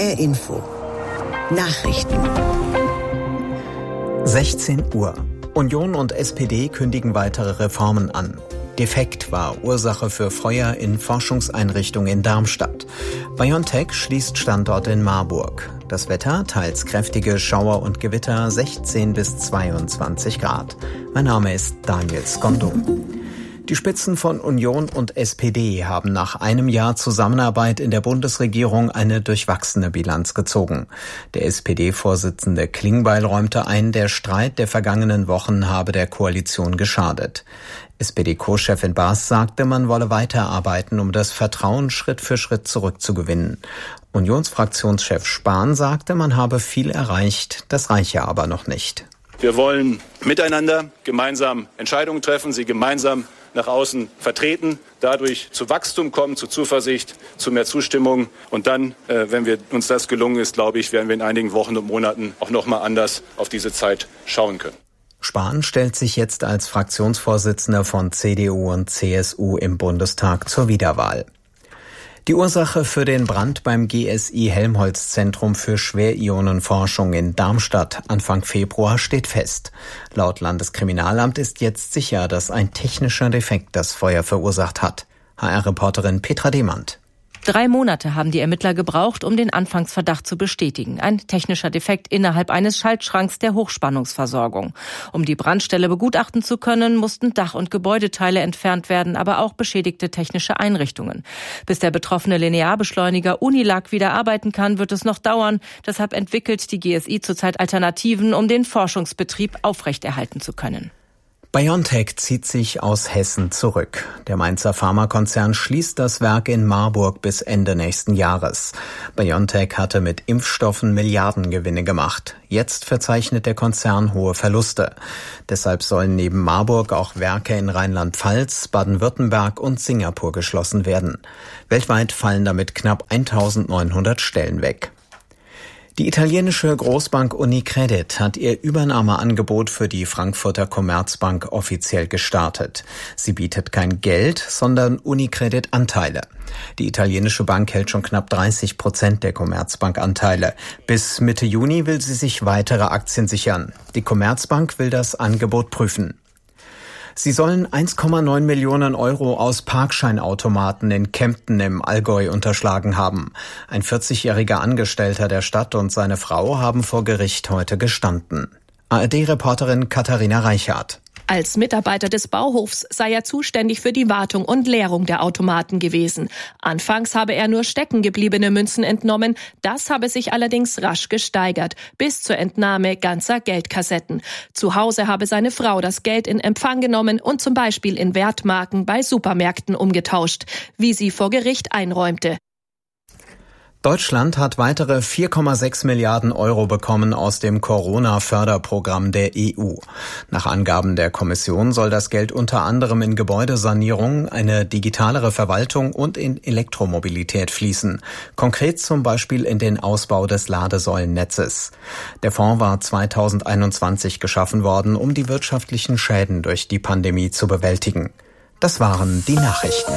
HR Info. Nachrichten. 16 Uhr. Union und SPD kündigen weitere Reformen an. Defekt war Ursache für Feuer in Forschungseinrichtung in Darmstadt. BioNTech schließt Standort in Marburg. Das Wetter, teils kräftige Schauer und Gewitter, 16 bis 22 Grad. Mein Name ist Daniel Skondo. Die Spitzen von Union und SPD haben nach einem Jahr Zusammenarbeit in der Bundesregierung eine durchwachsene Bilanz gezogen. Der SPD-Vorsitzende Klingbeil räumte ein, der Streit der vergangenen Wochen habe der Koalition geschadet. SPD-Co-Chefin Baas sagte, man wolle weiterarbeiten, um das Vertrauen Schritt für Schritt zurückzugewinnen. Unionsfraktionschef Spahn sagte, man habe viel erreicht, das reiche aber noch nicht. Wir wollen miteinander gemeinsam Entscheidungen treffen, sie gemeinsam nach außen vertreten, dadurch zu Wachstum kommen, zu Zuversicht, zu mehr Zustimmung. Und dann, wenn uns das gelungen ist, glaube ich, werden wir in einigen Wochen und Monaten auch noch mal anders auf diese Zeit schauen können. Spahn stellt sich jetzt als Fraktionsvorsitzender von CDU und CSU im Bundestag zur Wiederwahl. Die Ursache für den Brand beim GSI Helmholtz-Zentrum für Schwerionenforschung in Darmstadt Anfang Februar steht fest. Laut Landeskriminalamt ist jetzt sicher, dass ein technischer Defekt das Feuer verursacht hat. HR-Reporterin Petra Demand. 3 Monate haben die Ermittler gebraucht, um den Anfangsverdacht zu bestätigen. Ein technischer Defekt innerhalb eines Schaltschranks der Hochspannungsversorgung. Um die Brandstelle begutachten zu können, mussten Dach- und Gebäudeteile entfernt werden, aber auch beschädigte technische Einrichtungen. Bis der betroffene Linearbeschleuniger Unilag wieder arbeiten kann, wird es noch dauern. Deshalb entwickelt die GSI zurzeit Alternativen, um den Forschungsbetrieb aufrechterhalten zu können. BioNTech zieht sich aus Hessen zurück. Der Mainzer Pharmakonzern schließt das Werk in Marburg bis Ende nächsten Jahres. BioNTech hatte mit Impfstoffen Milliardengewinne gemacht. Jetzt verzeichnet der Konzern hohe Verluste. Deshalb sollen neben Marburg auch Werke in Rheinland-Pfalz, Baden-Württemberg und Singapur geschlossen werden. Weltweit fallen damit knapp 1900 Stellen weg. Die italienische Großbank Unicredit hat ihr Übernahmeangebot für die Frankfurter Commerzbank offiziell gestartet. Sie bietet kein Geld, sondern Unicredit-Anteile. Die italienische Bank hält schon knapp 30% der Commerzbank-Anteile. Bis Mitte Juni will sie sich weitere Aktien sichern. Die Commerzbank will das Angebot prüfen. Sie sollen 1,9 Millionen Euro aus Parkscheinautomaten in Kempten im Allgäu unterschlagen haben. Ein 40-jähriger Angestellter der Stadt und seine Frau haben vor Gericht heute gestanden. ARD-Reporterin Katharina Reichhardt. Als Mitarbeiter des Bauhofs sei er zuständig für die Wartung und Leerung der Automaten gewesen. Anfangs habe er nur steckengebliebene Münzen entnommen. Das habe sich allerdings rasch gesteigert, bis zur Entnahme ganzer Geldkassetten. Zu Hause habe seine Frau das Geld in Empfang genommen und zum Beispiel in Wertmarken bei Supermärkten umgetauscht, wie sie vor Gericht einräumte. Deutschland hat weitere 4,6 Milliarden Euro bekommen aus dem Corona-Förderprogramm der EU. Nach Angaben der Kommission soll das Geld unter anderem in Gebäudesanierung, eine digitalere Verwaltung und in Elektromobilität fließen. Konkret zum Beispiel in den Ausbau des Ladesäulennetzes. Der Fonds war 2021 geschaffen worden, um die wirtschaftlichen Schäden durch die Pandemie zu bewältigen. Das waren die Nachrichten.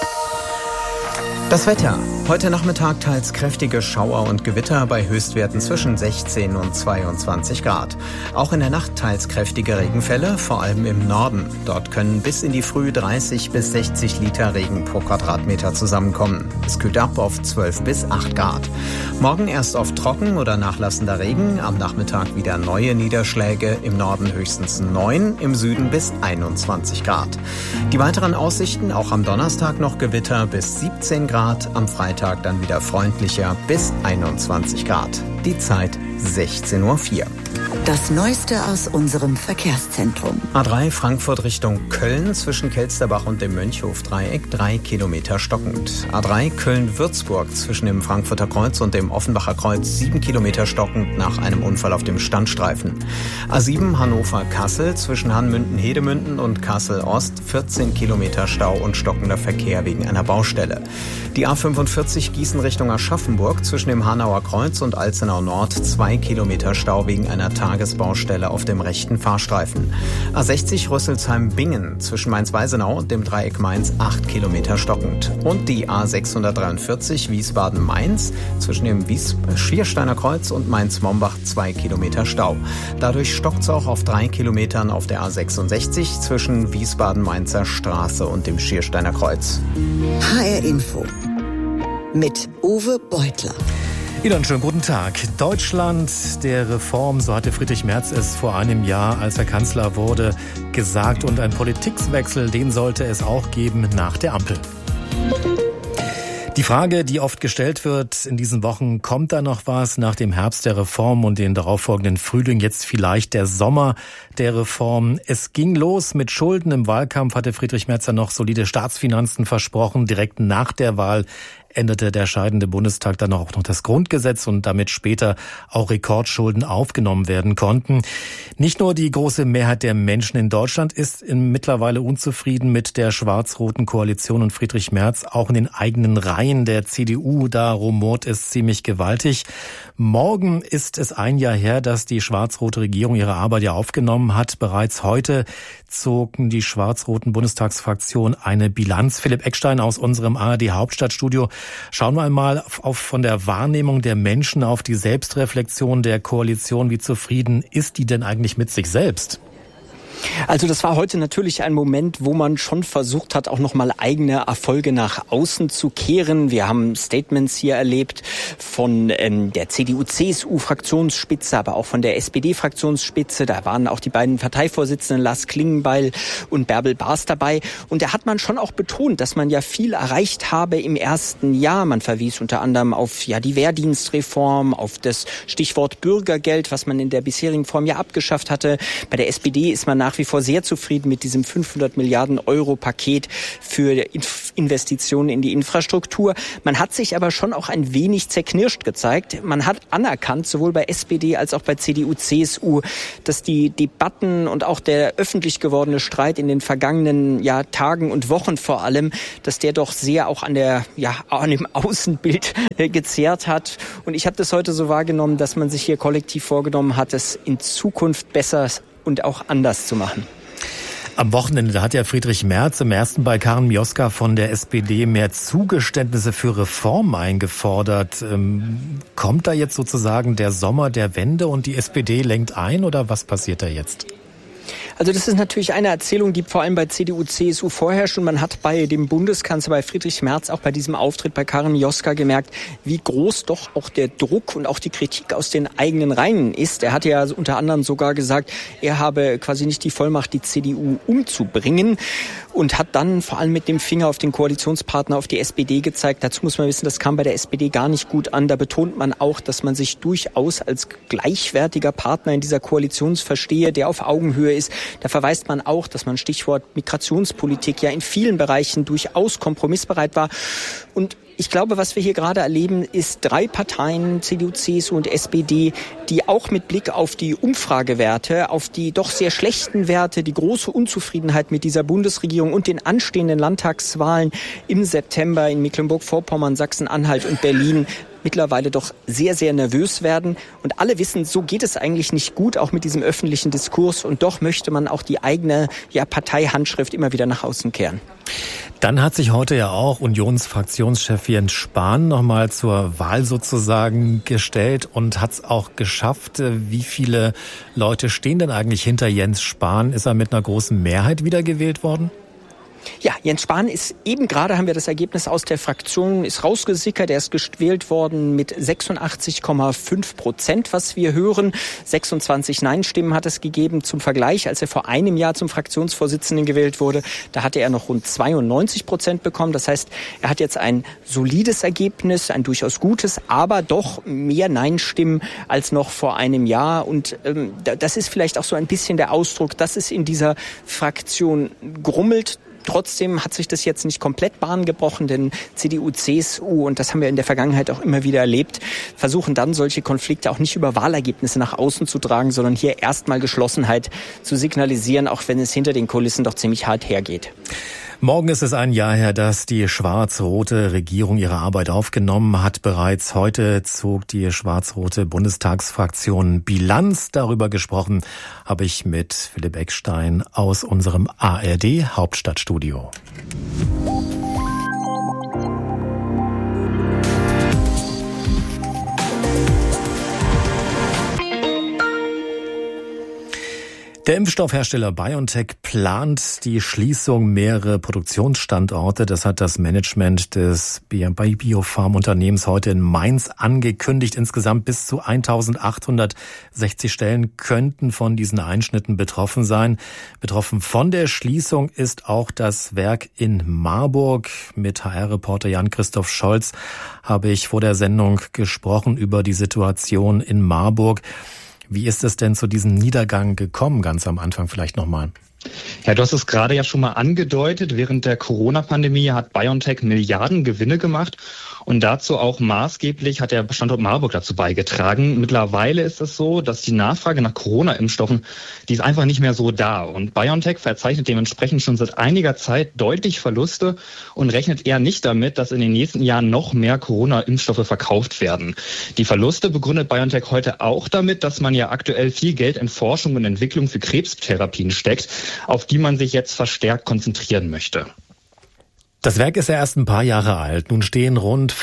Das Wetter. Heute Nachmittag teils kräftige Schauer und Gewitter bei Höchstwerten zwischen 16 und 22 Grad. Auch in der Nacht teils kräftige Regenfälle, vor allem im Norden. Dort können bis in die Früh 30 bis 60 Liter Regen pro Quadratmeter zusammenkommen. Es kühlt ab auf 12 bis 8 Grad. Morgen erst oft trocken oder nachlassender Regen, am Nachmittag wieder neue Niederschläge, im Norden höchstens 9, im Süden bis 21 Grad. Die weiteren Aussichten, auch am Donnerstag noch Gewitter bis 17 Grad. Am Freitag dann wieder freundlicher bis 21 Grad. Die Zeit 16:04 Uhr. Das Neueste aus unserem Verkehrszentrum. A3 Frankfurt Richtung Köln zwischen Kelsterbach und dem Mönchhof-Dreieck 3 Kilometer stockend. A3 Köln-Würzburg zwischen dem Frankfurter Kreuz und dem Offenbacher Kreuz 7 Kilometer stockend nach einem Unfall auf dem Standstreifen. A7 Hannover-Kassel zwischen Hanmünden-Hedemünden und Kassel-Ost 14 Kilometer Stau und stockender Verkehr wegen einer Baustelle. Die A45 Gießen Richtung Aschaffenburg zwischen dem Hanauer Kreuz und Alzenau Nord 2 Kilometer Stau wegen einer Tagesbaustelle auf dem rechten Fahrstreifen. A60 Rüsselsheim-Bingen zwischen Mainz-Weisenau und dem Dreieck Mainz 8 Kilometer stockend. Und die A643 Wiesbaden-Mainz zwischen dem Schiersteiner Kreuz und Mainz-Mombach 2 Kilometer Stau. Dadurch stockt es auch auf 3 Kilometern auf der A66 zwischen Wiesbaden-Mainzer Straße und dem Schiersteiner Kreuz. HR Info mit Uwe Beutler. Wieder einen schönen guten Tag. Deutschland der Reform, so hatte Friedrich Merz es vor einem Jahr, als er Kanzler wurde, gesagt. Und ein Politikwechsel, den sollte es auch geben nach der Ampel. Die Frage, die oft gestellt wird in diesen Wochen, kommt da noch was nach dem Herbst der Reform und den darauffolgenden Frühling, jetzt vielleicht der Sommer der Reform? Es ging los mit Schulden. Im Wahlkampf hatte Friedrich Merz ja noch solide Staatsfinanzen versprochen. Direkt nach der Wahl änderte der scheidende Bundestag dann auch noch das Grundgesetz und damit später auch Rekordschulden aufgenommen werden konnten. Nicht nur die große Mehrheit der Menschen in Deutschland ist mittlerweile unzufrieden mit der schwarz-roten Koalition und Friedrich Merz. Auch in den eigenen Reihen der CDU, da rumort es ziemlich gewaltig. Morgen ist es ein Jahr her, dass die schwarz-rote Regierung ihre Arbeit ja aufgenommen hat. Bereits heute zogen die schwarz-roten Bundestagsfraktion eine Bilanz. Philipp Eckstein aus unserem ARD-Hauptstadtstudio. Schauen wir einmal von der Wahrnehmung der Menschen auf die Selbstreflexion der Koalition. Wie zufrieden ist die denn eigentlich mit sich selbst? Also das war heute natürlich ein Moment, wo man schon versucht hat, auch nochmal eigene Erfolge nach außen zu kehren. Wir haben Statements hier erlebt von der CDU-CSU-Fraktionsspitze, aber auch von der SPD-Fraktionsspitze. Da waren auch die beiden Parteivorsitzenden Lars Klingbeil und Bärbel Baas dabei. Und da hat man schon auch betont, dass man ja viel erreicht habe im ersten Jahr. Man verwies unter anderem auf die Wehrdienstreform, auf das Stichwort Bürgergeld, was man in der bisherigen Form ja abgeschafft hatte. Bei der SPD ist man nach wie vor sehr zufrieden mit diesem 500 Milliarden Euro Paket für Investitionen in die Infrastruktur. Man hat sich aber schon auch ein wenig zerknirscht gezeigt. Man hat anerkannt, sowohl bei SPD als auch bei CDU, CSU, dass die Debatten und auch der öffentlich gewordene Streit in den vergangenen Tagen und Wochen vor allem, dass der doch sehr auch an dem Außenbild gezerrt hat. Und ich habe das heute so wahrgenommen, dass man sich hier kollektiv vorgenommen hat, es in Zukunft besser und auch anders zu machen. Am Wochenende, da hat ja Friedrich Merz im ersten bei Karin Mioska von der SPD mehr Zugeständnisse für Reformen eingefordert. Kommt da jetzt sozusagen der Sommer der Wende und die SPD lenkt ein oder was passiert da jetzt? Also das ist natürlich eine Erzählung, die vor allem bei CDU, CSU vorherrscht. Und man hat bei dem Bundeskanzler, bei Friedrich Merz, auch bei diesem Auftritt bei Karin Mioska gemerkt, wie groß doch auch der Druck und auch die Kritik aus den eigenen Reihen ist. Er hat ja unter anderem sogar gesagt, er habe quasi nicht die Vollmacht, die CDU umzubringen. Und hat dann vor allem mit dem Finger auf den Koalitionspartner, auf die SPD gezeigt. Dazu muss man wissen, das kam bei der SPD gar nicht gut an. Da betont man auch, dass man sich durchaus als gleichwertiger Partner in dieser Koalition verstehe, der auf Augenhöhe ist. Da verweist man auch, dass man Stichwort Migrationspolitik ja in vielen Bereichen durchaus kompromissbereit war. Und ich glaube, was wir hier gerade erleben, ist 3 Parteien, CDU, CSU und SPD, die auch mit Blick auf die Umfragewerte, auf die doch sehr schlechten Werte, die große Unzufriedenheit mit dieser Bundesregierung und den anstehenden Landtagswahlen im September in Mecklenburg-Vorpommern, Sachsen-Anhalt und Berlin mittlerweile doch sehr, sehr nervös werden. Und alle wissen, so geht es eigentlich nicht gut, auch mit diesem öffentlichen Diskurs. Und doch möchte man auch die eigene Parteihandschrift immer wieder nach außen kehren. Dann hat sich heute ja auch Unionsfraktionschef Jens Spahn nochmal zur Wahl sozusagen gestellt und hat es auch geschafft. Wie viele Leute stehen denn eigentlich hinter Jens Spahn? Ist er mit einer großen Mehrheit wiedergewählt worden? Ja, Jens Spahn ist eben gerade, haben wir das Ergebnis aus der Fraktion, ist rausgesickert. Er ist gewählt worden mit 86,5%, was wir hören. 26 Nein-Stimmen hat es gegeben. Zum Vergleich, als er vor einem Jahr zum Fraktionsvorsitzenden gewählt wurde, da hatte er noch rund 92% bekommen. Das heißt, er hat jetzt ein solides Ergebnis, ein durchaus gutes, aber doch mehr Nein-Stimmen als noch vor einem Jahr. Und das ist vielleicht auch so ein bisschen der Ausdruck, dass es in dieser Fraktion grummelt. Trotzdem hat sich das jetzt nicht komplett Bahn gebrochen, denn CDU, CSU, und das haben wir in der Vergangenheit auch immer wieder erlebt, versuchen dann solche Konflikte auch nicht über Wahlergebnisse nach außen zu tragen, sondern hier erstmal Geschlossenheit zu signalisieren, auch wenn es hinter den Kulissen doch ziemlich hart hergeht. Morgen ist es ein Jahr her, dass die schwarz-rote Regierung ihre Arbeit aufgenommen hat. Bereits heute zog die schwarz-rote Bundestagsfraktion Bilanz. Darüber gesprochen habe ich mit Philipp Eckstein aus unserem ARD Hauptstadtstudio. Der Impfstoffhersteller BioNTech plant die Schließung mehrerer Produktionsstandorte. Das hat das Management des Biopharm-Unternehmens heute in Mainz angekündigt. Insgesamt bis zu 1860 Stellen könnten von diesen Einschnitten betroffen sein. Betroffen von der Schließung ist auch das Werk in Marburg. Mit HR-Reporter Jan-Christoph Scholz habe ich vor der Sendung gesprochen über die Situation in Marburg. Wie ist es denn zu diesem Niedergang gekommen, ganz am Anfang vielleicht nochmal? Ja, du hast es gerade ja schon mal angedeutet. Während der Corona-Pandemie hat BioNTech Milliarden Gewinne gemacht und dazu auch maßgeblich hat der Standort Marburg dazu beigetragen. Mittlerweile ist es so, dass die Nachfrage nach Corona-Impfstoffen, die ist einfach nicht mehr so da. Und BioNTech verzeichnet dementsprechend schon seit einiger Zeit deutlich Verluste und rechnet eher nicht damit, dass in den nächsten Jahren noch mehr Corona-Impfstoffe verkauft werden. Die Verluste begründet BioNTech heute auch damit, dass man ja aktuell viel Geld in Forschung und Entwicklung für Krebstherapien steckt, auf die man sich jetzt verstärkt konzentrieren möchte. Das Werk ist ja erst ein paar Jahre alt. Nun stehen rund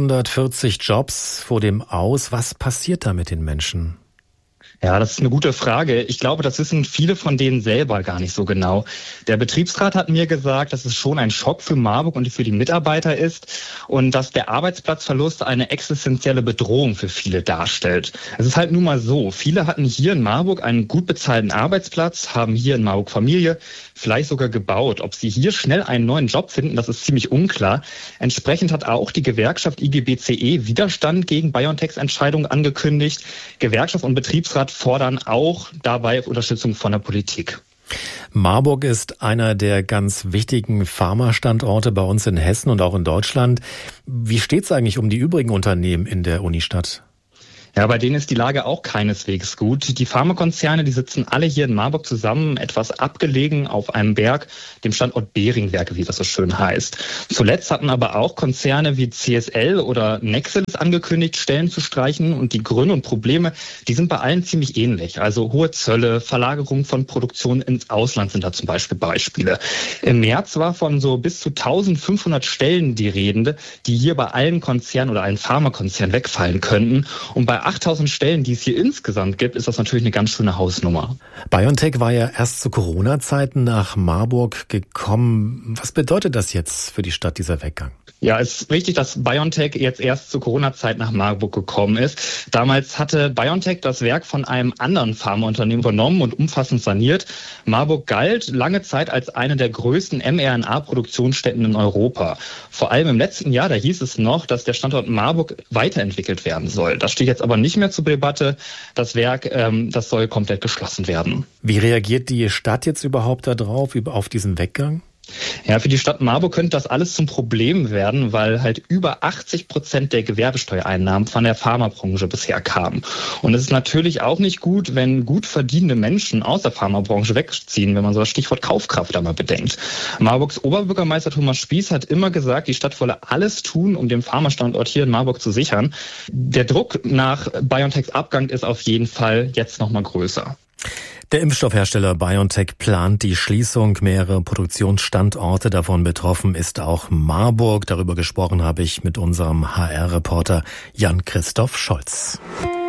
540 Jobs vor dem Aus. Was passiert da mit den Menschen? Ja, das ist eine gute Frage. Ich glaube, das wissen viele von denen selber gar nicht so genau. Der Betriebsrat hat mir gesagt, dass es schon ein Schock für Marburg und für die Mitarbeiter ist und dass der Arbeitsplatzverlust eine existenzielle Bedrohung für viele darstellt. Es ist halt nun mal so, viele hatten hier in Marburg einen gut bezahlten Arbeitsplatz, haben hier in Marburg Familie, vielleicht sogar gebaut. Ob sie hier schnell einen neuen Job finden, das ist ziemlich unklar. Entsprechend hat auch die Gewerkschaft IGBCE Widerstand gegen BioNTechs Entscheidung angekündigt. Gewerkschaft und Betriebsrat fordern auch dabei Unterstützung von der Politik. Marburg ist einer der ganz wichtigen Pharmastandorte bei uns in Hessen und auch in Deutschland. Wie steht es eigentlich um die übrigen Unternehmen in der Unistadt? Ja, bei denen ist die Lage auch keineswegs gut. Die Pharmakonzerne, die sitzen alle hier in Marburg zusammen, etwas abgelegen auf einem Berg, dem Standort Beringwerke, wie das so schön heißt. Zuletzt hatten aber auch Konzerne wie CSL oder Nexelis angekündigt, Stellen zu streichen. Und die Gründe und Probleme, die sind bei allen ziemlich ähnlich. Also hohe Zölle, Verlagerung von Produktion ins Ausland sind da zum Beispiel Beispiele. Im März war von so bis zu 1500 Stellen die Rede, die hier bei allen Konzernen oder allen Pharmakonzernen wegfallen könnten. Und bei 8000 Stellen, die es hier insgesamt gibt, ist das natürlich eine ganz schöne Hausnummer. BioNTech war ja erst zu Corona-Zeiten nach Marburg gekommen. Was bedeutet das jetzt für die Stadt, dieser Weggang? Ja, es ist richtig, dass BioNTech jetzt erst zur Corona-Zeit nach Marburg gekommen ist. Damals hatte BioNTech das Werk von einem anderen Pharmaunternehmen übernommen und umfassend saniert. Marburg galt lange Zeit als eine der größten mRNA-Produktionsstätten in Europa. Vor allem im letzten Jahr, da hieß es noch, dass der Standort Marburg weiterentwickelt werden soll. Das steht jetzt aber nicht mehr zur Debatte. Das Werk, das soll komplett geschlossen werden. Wie reagiert die Stadt jetzt überhaupt darauf, auf diesen Weggang? Ja, für die Stadt Marburg könnte das alles zum Problem werden, weil halt über 80% der Gewerbesteuereinnahmen von der Pharmabranche bisher kamen. Und es ist natürlich auch nicht gut, wenn gut verdienende Menschen aus der Pharmabranche wegziehen, wenn man so das Stichwort Kaufkraft einmal bedenkt. Marburgs Oberbürgermeister Thomas Spieß hat immer gesagt, die Stadt wolle alles tun, um den Pharmastandort hier in Marburg zu sichern. Der Druck nach BioNTechs Abgang ist auf jeden Fall jetzt nochmal größer. Der Impfstoffhersteller BioNTech plant die Schließung mehrerer Produktionsstandorte. Davon betroffen ist auch Marburg. Darüber gesprochen habe ich mit unserem HR-Reporter Jan-Christoph Scholz.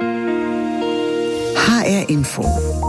HR Info.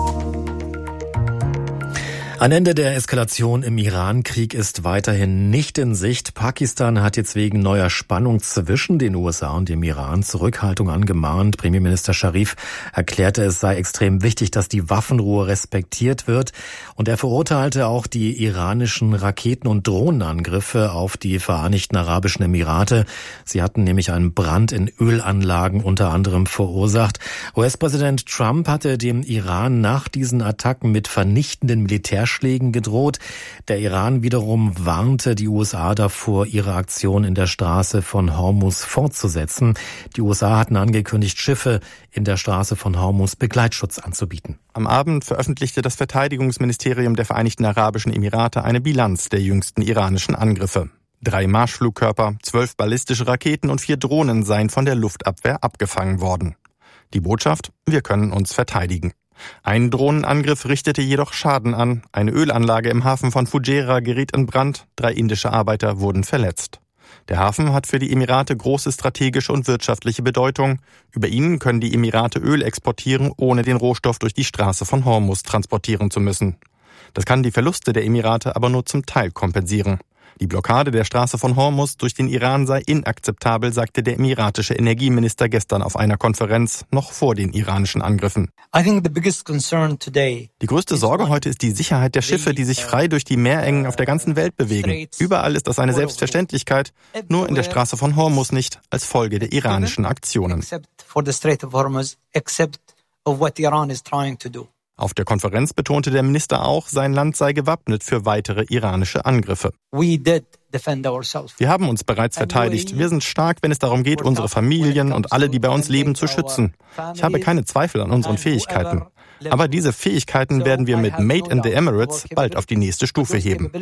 Ein Ende der Eskalation im Iran-Krieg ist weiterhin nicht in Sicht. Pakistan hat jetzt wegen neuer Spannung zwischen den USA und dem Iran Zurückhaltung angemahnt. Premierminister Scharif erklärte, es sei extrem wichtig, dass die Waffenruhe respektiert wird. Und er verurteilte auch die iranischen Raketen- und Drohnenangriffe auf die Vereinigten Arabischen Emirate. Sie hatten nämlich einen Brand in Ölanlagen unter anderem verursacht. US-Präsident Trump hatte dem Iran nach diesen Attacken mit vernichtenden Militärschlachten Anschlägen gedroht. Der Iran wiederum warnte die USA davor, ihre Aktion in der Straße von Hormuz fortzusetzen. Die USA hatten angekündigt, Schiffe in der Straße von Hormuz Begleitschutz anzubieten. Am Abend veröffentlichte das Verteidigungsministerium der Vereinigten Arabischen Emirate eine Bilanz der jüngsten iranischen Angriffe. 3 Marschflugkörper, 12 ballistische Raketen und 4 Drohnen seien von der Luftabwehr abgefangen worden. Die Botschaft: Wir können uns verteidigen. Ein Drohnenangriff richtete jedoch Schaden an. Eine Ölanlage im Hafen von Fujairah geriet in Brand. 3 indische Arbeiter wurden verletzt. Der Hafen hat für die Emirate große strategische und wirtschaftliche Bedeutung. Über ihn können die Emirate Öl exportieren, ohne den Rohstoff durch die Straße von Hormuz transportieren zu müssen. Das kann die Verluste der Emirate aber nur zum Teil kompensieren. Die Blockade der Straße von Hormuz durch den Iran sei inakzeptabel, sagte der emiratische Energieminister gestern auf einer Konferenz, noch vor den iranischen Angriffen. Die größte Sorge heute ist die Sicherheit der Schiffe, die sich frei durch die Meerengen auf der ganzen Welt bewegen. Überall ist das eine Selbstverständlichkeit, nur in der Straße von Hormuz nicht, als Folge der iranischen Aktionen. Auf der Konferenz betonte der Minister auch, sein Land sei gewappnet für weitere iranische Angriffe. Wir haben uns bereits verteidigt. Wir sind stark, wenn es darum geht, unsere Familien und alle, die bei uns leben, zu schützen. Ich habe keine Zweifel an unseren Fähigkeiten. Aber diese Fähigkeiten werden wir mit Made in the Emirates bald auf die nächste Stufe heben.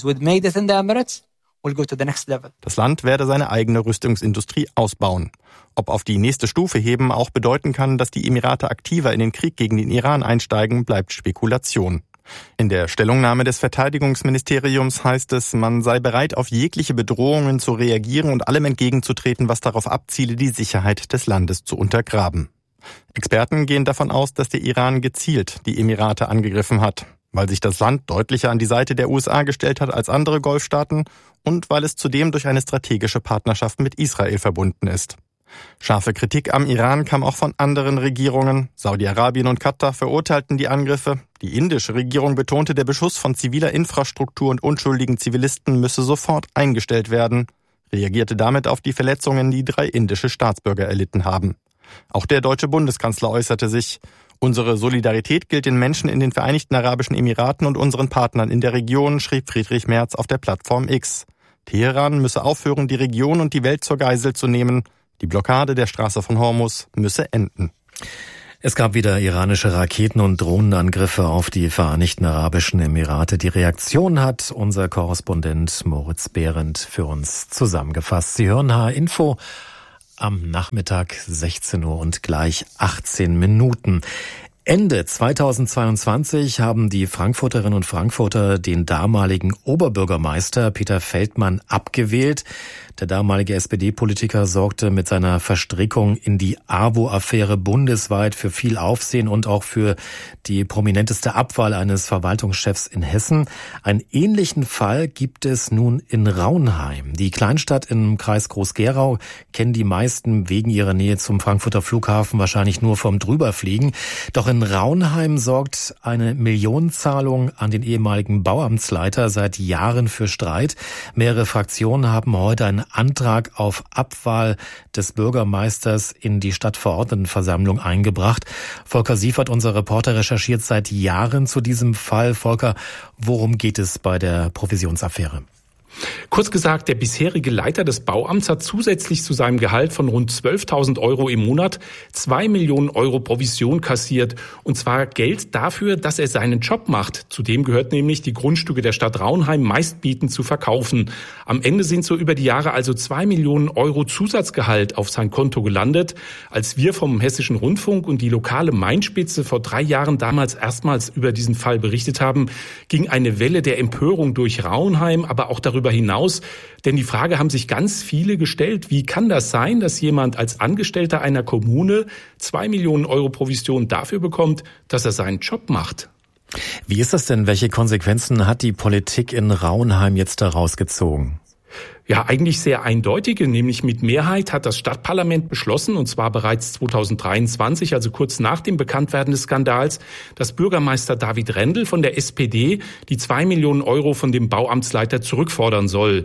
Das Land werde seine eigene Rüstungsindustrie ausbauen. Ob auf die nächste Stufe heben auch bedeuten kann, dass die Emirate aktiver in den Krieg gegen den Iran einsteigen, bleibt Spekulation. In der Stellungnahme des Verteidigungsministeriums heißt es, man sei bereit, auf jegliche Bedrohungen zu reagieren und allem entgegenzutreten, was darauf abziele, die Sicherheit des Landes zu untergraben. Experten gehen davon aus, dass der Iran gezielt die Emirate angegriffen hat, weil sich das Land deutlicher an die Seite der USA gestellt hat als andere Golfstaaten und weil es zudem durch eine strategische Partnerschaft mit Israel verbunden ist. Scharfe Kritik am Iran kam auch von anderen Regierungen. Saudi-Arabien und Katar verurteilten die Angriffe. Die indische Regierung betonte, der Beschuss von ziviler Infrastruktur und unschuldigen Zivilisten müsse sofort eingestellt werden, reagierte damit auf die Verletzungen, die 3 indische Staatsbürger erlitten haben. Auch der deutsche Bundeskanzler äußerte sich: Unsere Solidarität gilt den Menschen in den Vereinigten Arabischen Emiraten und unseren Partnern in der Region, schrieb Friedrich Merz auf der Plattform X. Teheran müsse aufhören, die Region und die Welt zur Geisel zu nehmen. Die Blockade der Straße von Hormuz müsse enden. Es gab wieder iranische Raketen- und Drohnenangriffe auf die Vereinigten Arabischen Emirate. Die Reaktion hat unser Korrespondent Moritz Behrendt für uns zusammengefasst. Sie hören H-Info am Nachmittag 16 Uhr und gleich 18 Minuten. Ende 2022 haben die Frankfurterinnen und Frankfurter den damaligen Oberbürgermeister Peter Feldmann abgewählt. Der damalige SPD-Politiker sorgte mit seiner Verstrickung in die AWO-Affäre bundesweit für viel Aufsehen und auch für die prominenteste Abwahl eines Verwaltungschefs in Hessen. Einen ähnlichen Fall gibt es nun in Raunheim. Die Kleinstadt im Kreis Groß-Gerau kennen die meisten wegen ihrer Nähe zum Frankfurter Flughafen wahrscheinlich nur vom Drüberfliegen. Doch in Raunheim sorgt eine Millionenzahlung an den ehemaligen Bauamtsleiter seit Jahren für Streit. Mehrere Fraktionen haben heute einen Antrag auf Abwahl des Bürgermeisters in die Stadtverordnetenversammlung eingebracht. Volker Siefert, unser Reporter, recherchiert seit Jahren zu diesem Fall. Volker, worum geht es bei der Provisionsaffäre? Kurz gesagt, der bisherige Leiter des Bauamts hat zusätzlich zu seinem Gehalt von rund 12.000 € im Monat 2 Millionen € Provision kassiert. Und zwar Geld dafür, dass er seinen Job macht. Zudem gehört nämlich, die Grundstücke der Stadt Raunheim meistbietend zu verkaufen. Am Ende sind so über die Jahre also 2 Millionen € Zusatzgehalt auf sein Konto gelandet. Als wir vom Hessischen Rundfunk und die lokale Mainspitze vor 3 Jahren damals erstmals über diesen Fall berichtet haben, ging eine Welle der Empörung durch Raunheim, aber auch darüber hinaus. Denn die Frage haben sich ganz viele gestellt, wie kann das sein, dass jemand als Angestellter einer Kommune 2 Millionen € Provision dafür bekommt, dass er seinen Job macht? Wie ist das denn? Welche Konsequenzen hat die Politik in Raunheim jetzt daraus gezogen? Ja, eigentlich sehr eindeutige, nämlich mit Mehrheit hat das Stadtparlament beschlossen, und zwar bereits 2023, also kurz nach dem Bekanntwerden des Skandals, dass Bürgermeister David Rendel von der SPD die 2 Millionen € von dem Bauamtsleiter zurückfordern soll.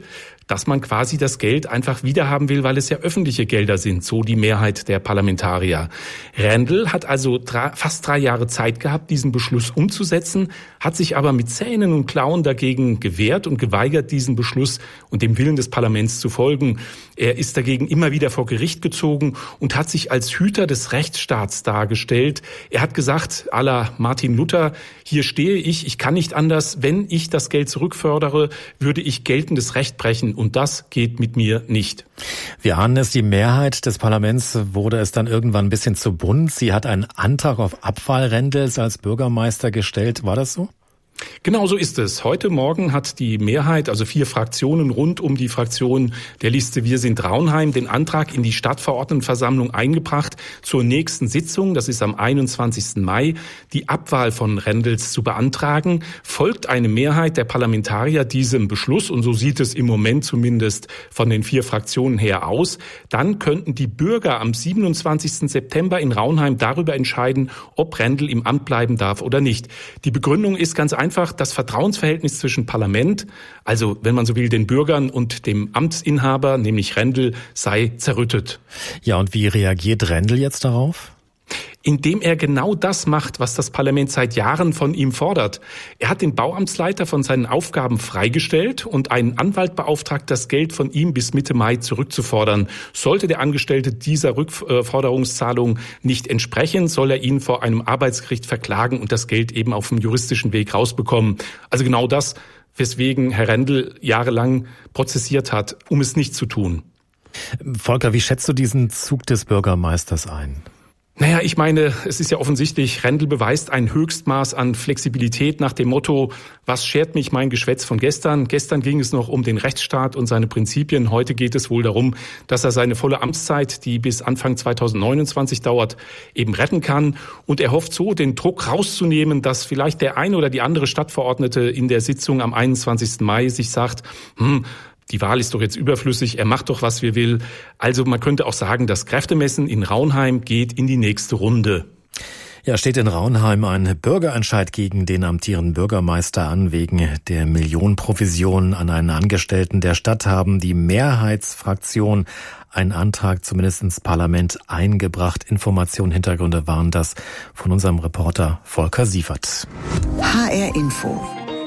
dass man quasi das Geld einfach wiederhaben will, weil es ja öffentliche Gelder sind, so die Mehrheit der Parlamentarier. Rendel hat also fast 3 Jahre Zeit gehabt, diesen Beschluss umzusetzen, hat sich aber mit Zähnen und Klauen dagegen gewehrt und geweigert, diesen Beschluss und dem Willen des Parlaments zu folgen. Er ist dagegen immer wieder vor Gericht gezogen und hat sich als Hüter des Rechtsstaats dargestellt. Er hat gesagt, à la Martin Luther, hier stehe ich kann nicht anders. Wenn ich das Geld zurückfördere, würde ich geltendes Recht brechen und das geht mit mir nicht. Wir ahnen es, die Mehrheit des Parlaments wurde es dann irgendwann ein bisschen zu bunt. Sie hat einen Antrag auf Abwahl Rendels als Bürgermeister gestellt. War das so? Genau so ist es. Heute Morgen hat die Mehrheit, also 4 Fraktionen rund um die Fraktion der Liste Wir sind Raunheim, den Antrag in die Stadtverordnetenversammlung eingebracht, zur nächsten Sitzung, das ist am 21. Mai, die Abwahl von Rendels zu beantragen. Folgt eine Mehrheit der Parlamentarier diesem Beschluss, und so sieht es im Moment zumindest von den 4 Fraktionen her aus, dann könnten die Bürger am 27. September in Raunheim darüber entscheiden, ob Rendel im Amt bleiben darf oder nicht. Die Begründung ist ganz einfach, das Vertrauensverhältnis zwischen Parlament, also wenn man so will, den Bürgern und dem Amtsinhaber, nämlich Rendel, sei zerrüttet. Ja, und wie reagiert Rendel jetzt darauf? Indem er genau das macht, was das Parlament seit Jahren von ihm fordert. Er hat den Bauamtsleiter von seinen Aufgaben freigestellt und einen Anwalt beauftragt, das Geld von ihm bis Mitte Mai zurückzufordern. Sollte der Angestellte dieser Rückforderungszahlung nicht entsprechen, soll er ihn vor einem Arbeitsgericht verklagen und das Geld eben auf dem juristischen Weg rausbekommen. Also genau das, weswegen Herr Rendel jahrelang prozessiert hat, um es nicht zu tun. Volker, wie schätzt du diesen Zug des Bürgermeisters ein? Naja, ich meine, es ist ja offensichtlich, Rendel beweist ein Höchstmaß an Flexibilität nach dem Motto, was schert mich mein Geschwätz von gestern? Gestern ging es noch um den Rechtsstaat und seine Prinzipien. Heute geht es wohl darum, dass er seine volle Amtszeit, die bis Anfang 2029 dauert, eben retten kann. Und er hofft so, den Druck rauszunehmen, dass vielleicht der eine oder die andere Stadtverordnete in der Sitzung am 21. Mai sich sagt, die Wahl ist doch jetzt überflüssig, er macht doch, was wir will. Also man könnte auch sagen, das Kräftemessen in Raunheim geht in die nächste Runde. Ja, steht in Raunheim ein Bürgerentscheid gegen den amtierenden Bürgermeister an. Wegen der Millionenprovision an einen Angestellten der Stadt haben die Mehrheitsfraktion einen Antrag zumindest ins Parlament eingebracht. Informationen, Hintergründe waren das von unserem Reporter Volker Sievert. HR Info.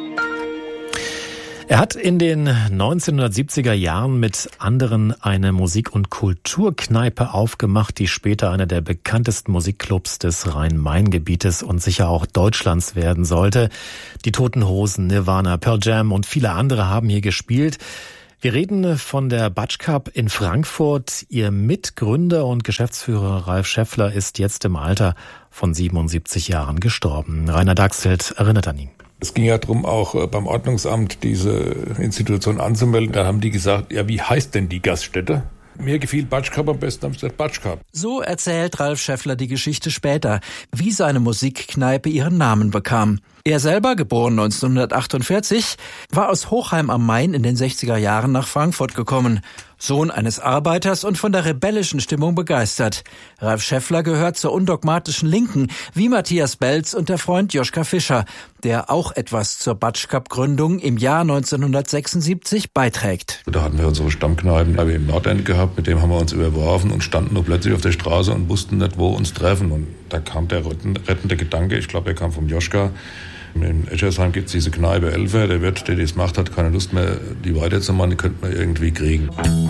Er hat in den 1970er Jahren mit anderen eine Musik- und Kulturkneipe aufgemacht, die später einer der bekanntesten Musikclubs des Rhein-Main-Gebietes und sicher auch Deutschlands werden sollte. Die Toten Hosen, Nirvana, Pearl Jam und viele andere haben hier gespielt. Wir reden von der Batsch Cup in Frankfurt. Ihr Mitgründer und Geschäftsführer Ralf Scheffler ist jetzt im Alter von 77 Jahren gestorben. Rainer Dachselt erinnert an ihn. Es ging ja darum, auch beim Ordnungsamt diese Institution anzumelden. Da haben die gesagt, ja, wie heißt denn die Gaststätte? Mir gefiel Batsch Cup am besten, haben sie gesagt Batsch Cup. So erzählt Ralf Scheffler die Geschichte später, wie seine Musikkneipe ihren Namen bekam. Er selber, geboren 1948, war aus Hochheim am Main in den 60er Jahren nach Frankfurt gekommen. Sohn eines Arbeiters und von der rebellischen Stimmung begeistert. Ralf Scheffler gehört zur undogmatischen Linken, wie Matthias Belz und der Freund Joschka Fischer, der auch etwas zur Batsch Cup Gründung im Jahr 1976 beiträgt. Da hatten wir unsere Stammkneipen im Nordend gehabt, mit dem haben wir uns überworfen und standen nur plötzlich auf der Straße und wussten nicht, wo uns treffen. Und da kam der rettende Gedanke, ich glaube, er kam vom Joschka. In Eschersheim gibt es diese Kneipe Elfer, der Wirt, der das macht, hat keine Lust mehr, die weiterzumachen, die könnte man irgendwie kriegen.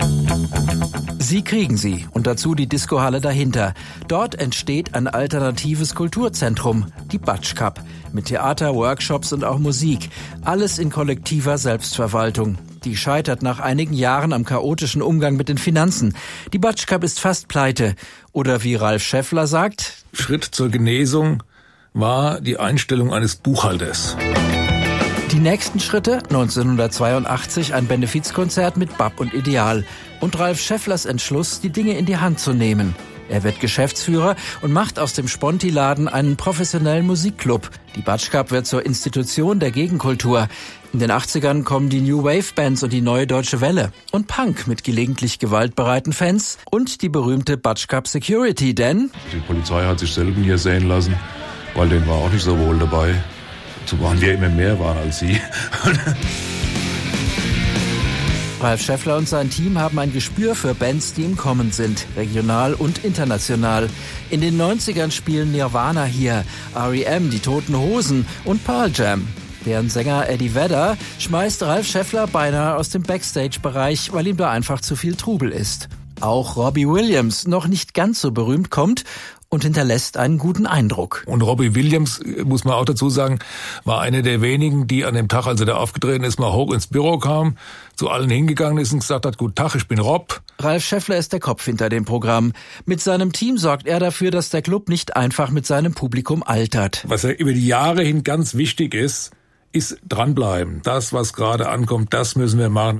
Sie kriegen sie und dazu die Discohalle dahinter. Dort entsteht ein alternatives Kulturzentrum, die Batsch Cup, mit Theater, Workshops und auch Musik. Alles in kollektiver Selbstverwaltung. Die scheitert nach einigen Jahren am chaotischen Umgang mit den Finanzen. Die Batsch Cup ist fast pleite. Oder wie Ralf Scheffler sagt: Schritt zur Genesung war die Einstellung eines Buchhalters. Die nächsten Schritte: 1982 ein Benefizkonzert mit BAP und Ideal. Und Ralf Schefflers Entschluss, die Dinge in die Hand zu nehmen. Er wird Geschäftsführer und macht aus dem Sponti-Laden einen professionellen Musikclub. Die Batsch Cup wird zur Institution der Gegenkultur. In den 80ern kommen die New Wave Bands und die Neue Deutsche Welle. Und Punk mit gelegentlich gewaltbereiten Fans und die berühmte Batsch Cup Security, denn die Polizei hat sich selten hier sehen lassen, weil denen war auch nicht so wohl dabei. So waren wir immer mehr waren als sie. Ralf Scheffler und sein Team haben ein Gespür für Bands, die im Kommen sind, regional und international. In den 90ern spielen Nirvana hier, R.E.M., die Toten Hosen und Pearl Jam. Deren Sänger Eddie Vedder schmeißt Ralf Scheffler beinahe aus dem Backstage-Bereich, weil ihm da einfach zu viel Trubel ist. Auch Robbie Williams, noch nicht ganz so berühmt, kommt und hinterlässt einen guten Eindruck. Und Robbie Williams, muss man auch dazu sagen, war einer der wenigen, die an dem Tag, als er da aufgetreten ist, mal hoch ins Büro kam, zu allen hingegangen ist und gesagt hat, guten Tag, ich bin Rob. Ralf Scheffler ist der Kopf hinter dem Programm. Mit seinem Team sorgt er dafür, dass der Club nicht einfach mit seinem Publikum altert. Was ja über die Jahre hin ganz wichtig ist dranbleiben. Das, was gerade ankommt, das müssen wir machen.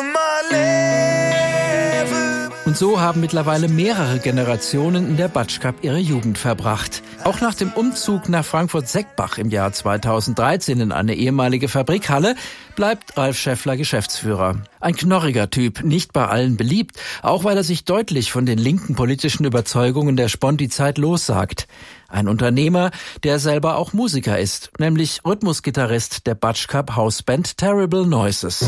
Und so haben mittlerweile mehrere Generationen in der Batsch Cup ihre Jugend verbracht. Auch nach dem Umzug nach Frankfurt-Seckbach im Jahr 2013 in eine ehemalige Fabrikhalle bleibt Ralf Scheffler Geschäftsführer. Ein knorriger Typ, nicht bei allen beliebt, auch weil er sich deutlich von den linken politischen Überzeugungen der Sponti-Zeit lossagt. Ein Unternehmer, der selber auch Musiker ist, nämlich Rhythmusgitarrist der Batsch Cup Hausband Terrible Noises.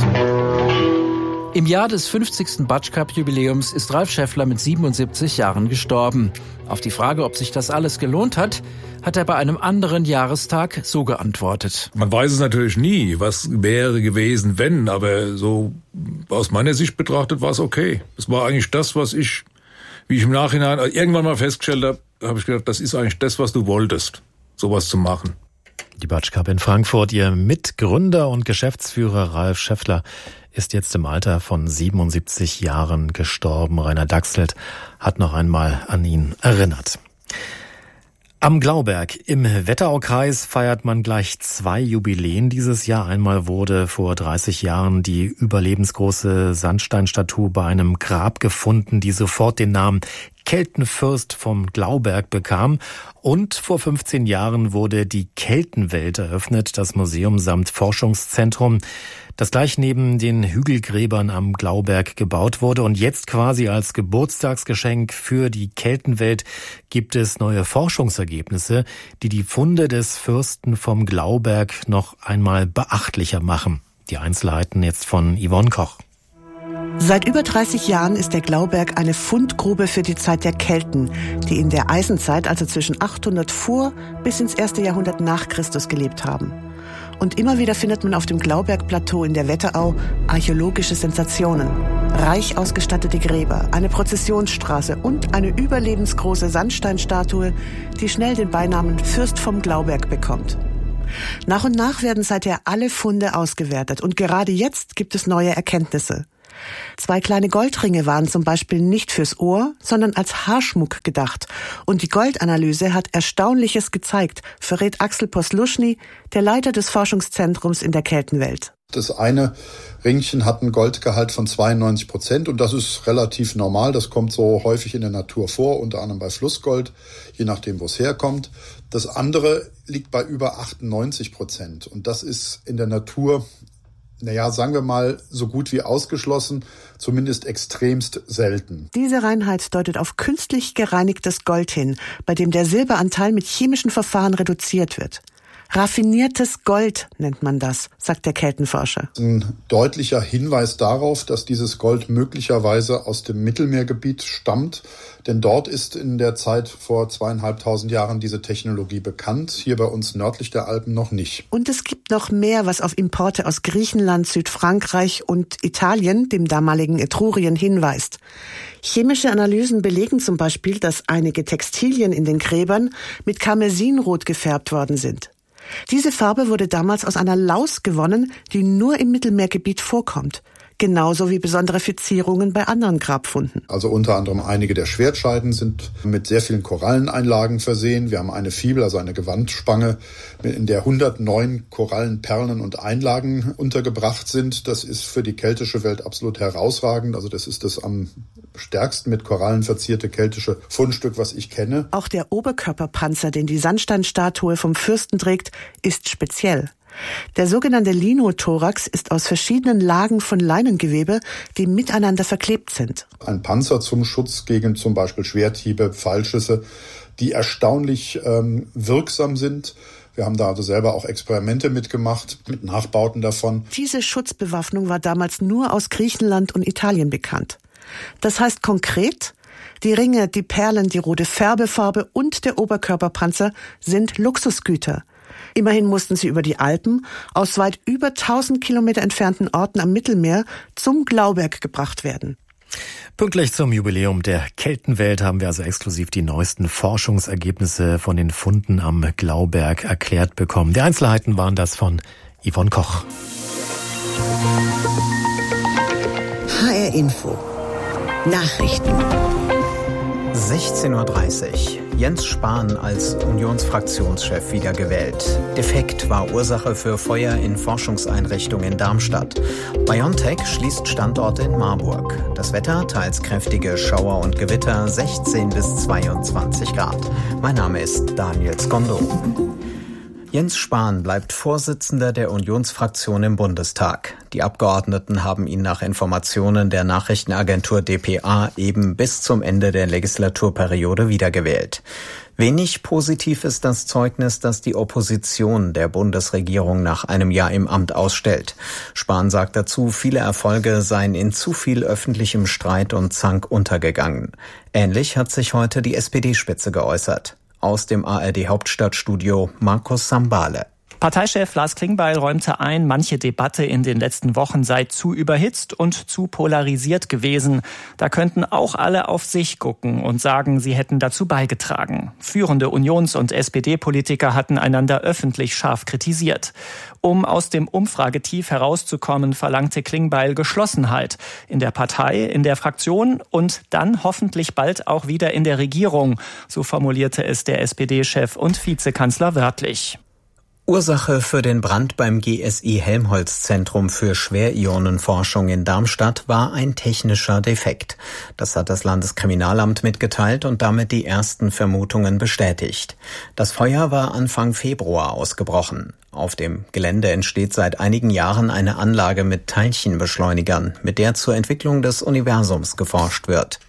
Im Jahr des 50. Batsch Cup Jubiläums ist Ralf Scheffler mit 77 Jahren gestorben. Auf die Frage, ob sich das alles gelohnt hat, hat er bei einem anderen Jahrestag so geantwortet. Man weiß es natürlich nie, was wäre gewesen, wenn, aber so aus meiner Sicht betrachtet war es okay. Es war eigentlich das, wie ich im Nachhinein irgendwann mal festgestellt habe ich gedacht, das ist eigentlich das, was du wolltest, sowas zu machen. Die Batsch Cup in Frankfurt, ihr Mitgründer und Geschäftsführer Ralf Scheffler ist jetzt im Alter von 77 Jahren gestorben. Rainer Dachselt hat noch einmal an ihn erinnert. Am Glauberg im Wetteraukreis feiert man gleich 2 Jubiläen dieses Jahr. Einmal wurde vor 30 Jahren die überlebensgroße Sandsteinstatue bei einem Grab gefunden, die sofort den Namen Keltenfürst vom Glauberg bekam. Und vor 15 Jahren wurde die Keltenwelt eröffnet, das Museum samt Forschungszentrum, das gleich neben den Hügelgräbern am Glauberg gebaut wurde. Und jetzt quasi als Geburtstagsgeschenk für die Keltenwelt gibt es neue Forschungsergebnisse, die die Funde des Fürsten vom Glauberg noch einmal beachtlicher machen. Die Einzelheiten jetzt von Yvonne Koch. Seit über 30 Jahren ist der Glauberg eine Fundgrube für die Zeit der Kelten, die in der Eisenzeit, also zwischen 800 vor bis ins 1. Jahrhundert nach Christus gelebt haben. Und immer wieder findet man auf dem Glaubergplateau in der Wetterau archäologische Sensationen. Reich ausgestattete Gräber, eine Prozessionsstraße und eine überlebensgroße Sandsteinstatue, die schnell den Beinamen Fürst vom Glauberg bekommt. Nach und nach werden seither alle Funde ausgewertet und gerade jetzt gibt es neue Erkenntnisse. 2 kleine Goldringe waren zum Beispiel nicht fürs Ohr, sondern als Haarschmuck gedacht. Und die Goldanalyse hat Erstaunliches gezeigt, verrät Axel Posluschny, der Leiter des Forschungszentrums in der Keltenwelt. Das eine Ringchen hat einen Goldgehalt von 92% und das ist relativ normal. Das kommt so häufig in der Natur vor, unter anderem bei Flussgold, je nachdem, wo es herkommt. Das andere liegt bei über 98% und das ist in der Natur, sagen wir mal, so gut wie ausgeschlossen, zumindest extremst selten. Diese Reinheit deutet auf künstlich gereinigtes Gold hin, bei dem der Silberanteil mit chemischen Verfahren reduziert wird. Raffiniertes Gold nennt man das, sagt der Keltenforscher. Ein deutlicher Hinweis darauf, dass dieses Gold möglicherweise aus dem Mittelmeergebiet stammt, denn dort ist in der Zeit vor 2.500 Jahren diese Technologie bekannt, hier bei uns nördlich der Alpen noch nicht. Und es gibt noch mehr, was auf Importe aus Griechenland, Südfrankreich und Italien, dem damaligen Etrurien, hinweist. Chemische Analysen belegen zum Beispiel, dass einige Textilien in den Gräbern mit Karmesinrot gefärbt worden sind. Diese Farbe wurde damals aus einer Laus gewonnen, die nur im Mittelmeergebiet vorkommt. Genauso wie besondere Verzierungen bei anderen Grabfunden. Also unter anderem einige der Schwertscheiden sind mit sehr vielen Koralleneinlagen versehen. Wir haben eine Fibel, also eine Gewandspange, in der 109 Korallenperlen und Einlagen untergebracht sind. Das ist für die keltische Welt absolut herausragend. Also das ist das am stärksten mit Korallen verzierte keltische Fundstück, was ich kenne. Auch der Oberkörperpanzer, den die Sandsteinstatue vom Fürsten trägt, ist speziell. Der sogenannte Linothorax ist aus verschiedenen Lagen von Leinengewebe, die miteinander verklebt sind. Ein Panzer zum Schutz gegen zum Beispiel Schwerthiebe, Pfeilschüsse, die erstaunlich wirksam sind. Wir haben da also selber auch Experimente mitgemacht, mit Nachbauten davon. Diese Schutzbewaffnung war damals nur aus Griechenland und Italien bekannt. Das heißt konkret, die Ringe, die Perlen, die rote Färbefarbe und der Oberkörperpanzer sind Luxusgüter. Immerhin mussten sie über die Alpen aus weit über 1000 Kilometer entfernten Orten am Mittelmeer zum Glauberg gebracht werden. Pünktlich zum Jubiläum der Keltenwelt haben wir also exklusiv die neuesten Forschungsergebnisse von den Funden am Glauberg erklärt bekommen. Die Einzelheiten waren das von Yvonne Koch. HR Info. Nachrichten. 16:30 Uhr. Jens Spahn als Unionsfraktionschef wiedergewählt. Defekt war Ursache für Feuer in Forschungseinrichtung in Darmstadt. BioNTech schließt Standorte in Marburg. Das Wetter, teils kräftige Schauer und Gewitter, 16 bis 22 Grad. Mein Name ist Daniel Skondo. Jens Spahn bleibt Vorsitzender der Unionsfraktion im Bundestag. Die Abgeordneten haben ihn nach Informationen der Nachrichtenagentur dpa eben bis zum Ende der Legislaturperiode wiedergewählt. Wenig positiv ist das Zeugnis, das die Opposition der Bundesregierung nach einem Jahr im Amt ausstellt. Spahn sagt dazu, viele Erfolge seien in zu viel öffentlichem Streit und Zank untergegangen. Ähnlich hat sich heute die SPD-Spitze geäußert. Aus dem ARD-Hauptstadtstudio Markus Sambale. Parteichef Lars Klingbeil räumte ein, manche Debatte in den letzten Wochen sei zu überhitzt und zu polarisiert gewesen. Da könnten auch alle auf sich gucken und sagen, sie hätten dazu beigetragen. Führende Unions- und SPD-Politiker hatten einander öffentlich scharf kritisiert. Um aus dem Umfragetief herauszukommen, verlangte Klingbeil Geschlossenheit in der Partei, in der Fraktion und dann hoffentlich bald auch wieder in der Regierung. So formulierte es der SPD-Chef und Vizekanzler wörtlich. Ursache für den Brand beim GSI Helmholtz-Zentrum für Schwerionenforschung in Darmstadt war ein technischer Defekt. Das hat das Landeskriminalamt mitgeteilt und damit die ersten Vermutungen bestätigt. Das Feuer war Anfang Februar ausgebrochen. Auf dem Gelände entsteht seit einigen Jahren eine Anlage mit Teilchenbeschleunigern, mit der zur Entwicklung des Universums geforscht wird.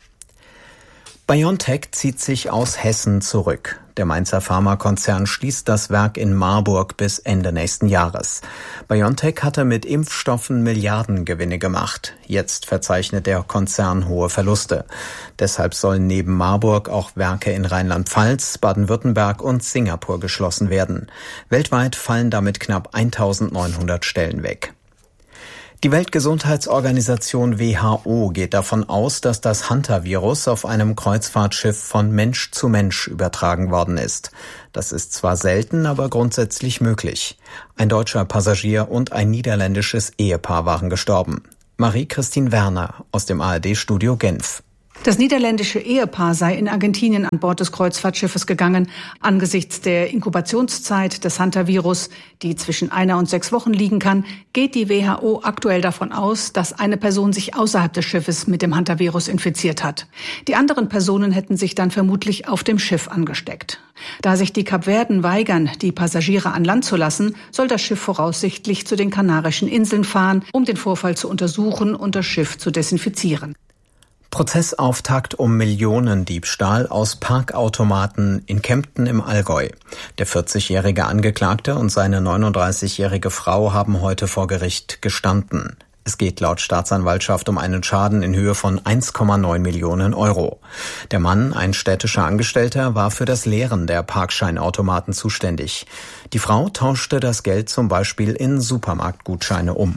BioNTech zieht sich aus Hessen zurück. Der Mainzer Pharmakonzern schließt das Werk in Marburg bis Ende nächsten Jahres. BioNTech hatte mit Impfstoffen Milliardengewinne gemacht. Jetzt verzeichnet der Konzern hohe Verluste. Deshalb sollen neben Marburg auch Werke in Rheinland-Pfalz, Baden-Württemberg und Singapur geschlossen werden. Weltweit fallen damit knapp 1900 Stellen weg. Die Weltgesundheitsorganisation WHO geht davon aus, dass das Hantavirus auf einem Kreuzfahrtschiff von Mensch zu Mensch übertragen worden ist. Das ist zwar selten, aber grundsätzlich möglich. Ein deutscher Passagier und ein niederländisches Ehepaar waren gestorben. Marie-Christine Werner aus dem ARD-Studio Genf. Das niederländische Ehepaar sei in Argentinien an Bord des Kreuzfahrtschiffes gegangen. Angesichts der Inkubationszeit des Hantavirus, die zwischen 1 und 6 Wochen liegen kann, geht die WHO aktuell davon aus, dass eine Person sich außerhalb des Schiffes mit dem Hantavirus infiziert hat. Die anderen Personen hätten sich dann vermutlich auf dem Schiff angesteckt. Da sich die Kapverden weigern, die Passagiere an Land zu lassen, soll das Schiff voraussichtlich zu den Kanarischen Inseln fahren, um den Vorfall zu untersuchen und das Schiff zu desinfizieren. Prozessauftakt um Millionendiebstahl aus Parkautomaten in Kempten im Allgäu. Der 40-jährige Angeklagte und seine 39-jährige Frau haben heute vor Gericht gestanden. Es geht laut Staatsanwaltschaft um einen Schaden in Höhe von 1,9 Millionen Euro. Der Mann, ein städtischer Angestellter, war für das Leeren der Parkscheinautomaten zuständig. Die Frau tauschte das Geld zum Beispiel in Supermarktgutscheine um.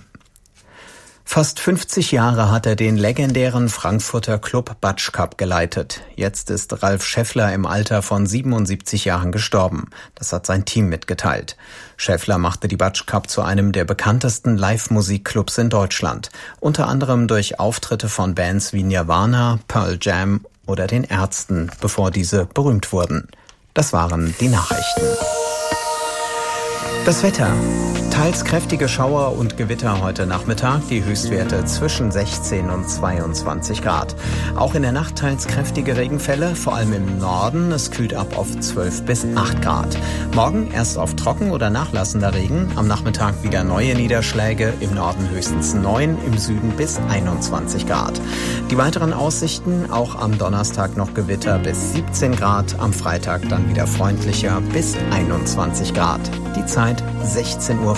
Fast 50 Jahre hat er den legendären Frankfurter Club Batsch Cup geleitet. Jetzt ist Ralf Schäffler im Alter von 77 Jahren gestorben. Das hat sein Team mitgeteilt. Schäffler machte die Batsch Cup zu einem der bekanntesten Live-Musikclubs in Deutschland. Unter anderem durch Auftritte von Bands wie Nirvana, Pearl Jam oder den Ärzten, bevor diese berühmt wurden. Das waren die Nachrichten. Das Wetter. Teils kräftige Schauer und Gewitter heute Nachmittag, die Höchstwerte zwischen 16 und 22 Grad. Auch in der Nacht teils kräftige Regenfälle, vor allem im Norden. Es kühlt ab auf 12 bis 8 Grad. Morgen erst auf trocken oder nachlassender Regen, am Nachmittag wieder neue Niederschläge, im Norden höchstens 9, im Süden bis 21 Grad. Die weiteren Aussichten, auch am Donnerstag noch Gewitter bis 17 Grad, am Freitag dann wieder freundlicher bis 21 Grad. Die Zeit 16:34 Uhr.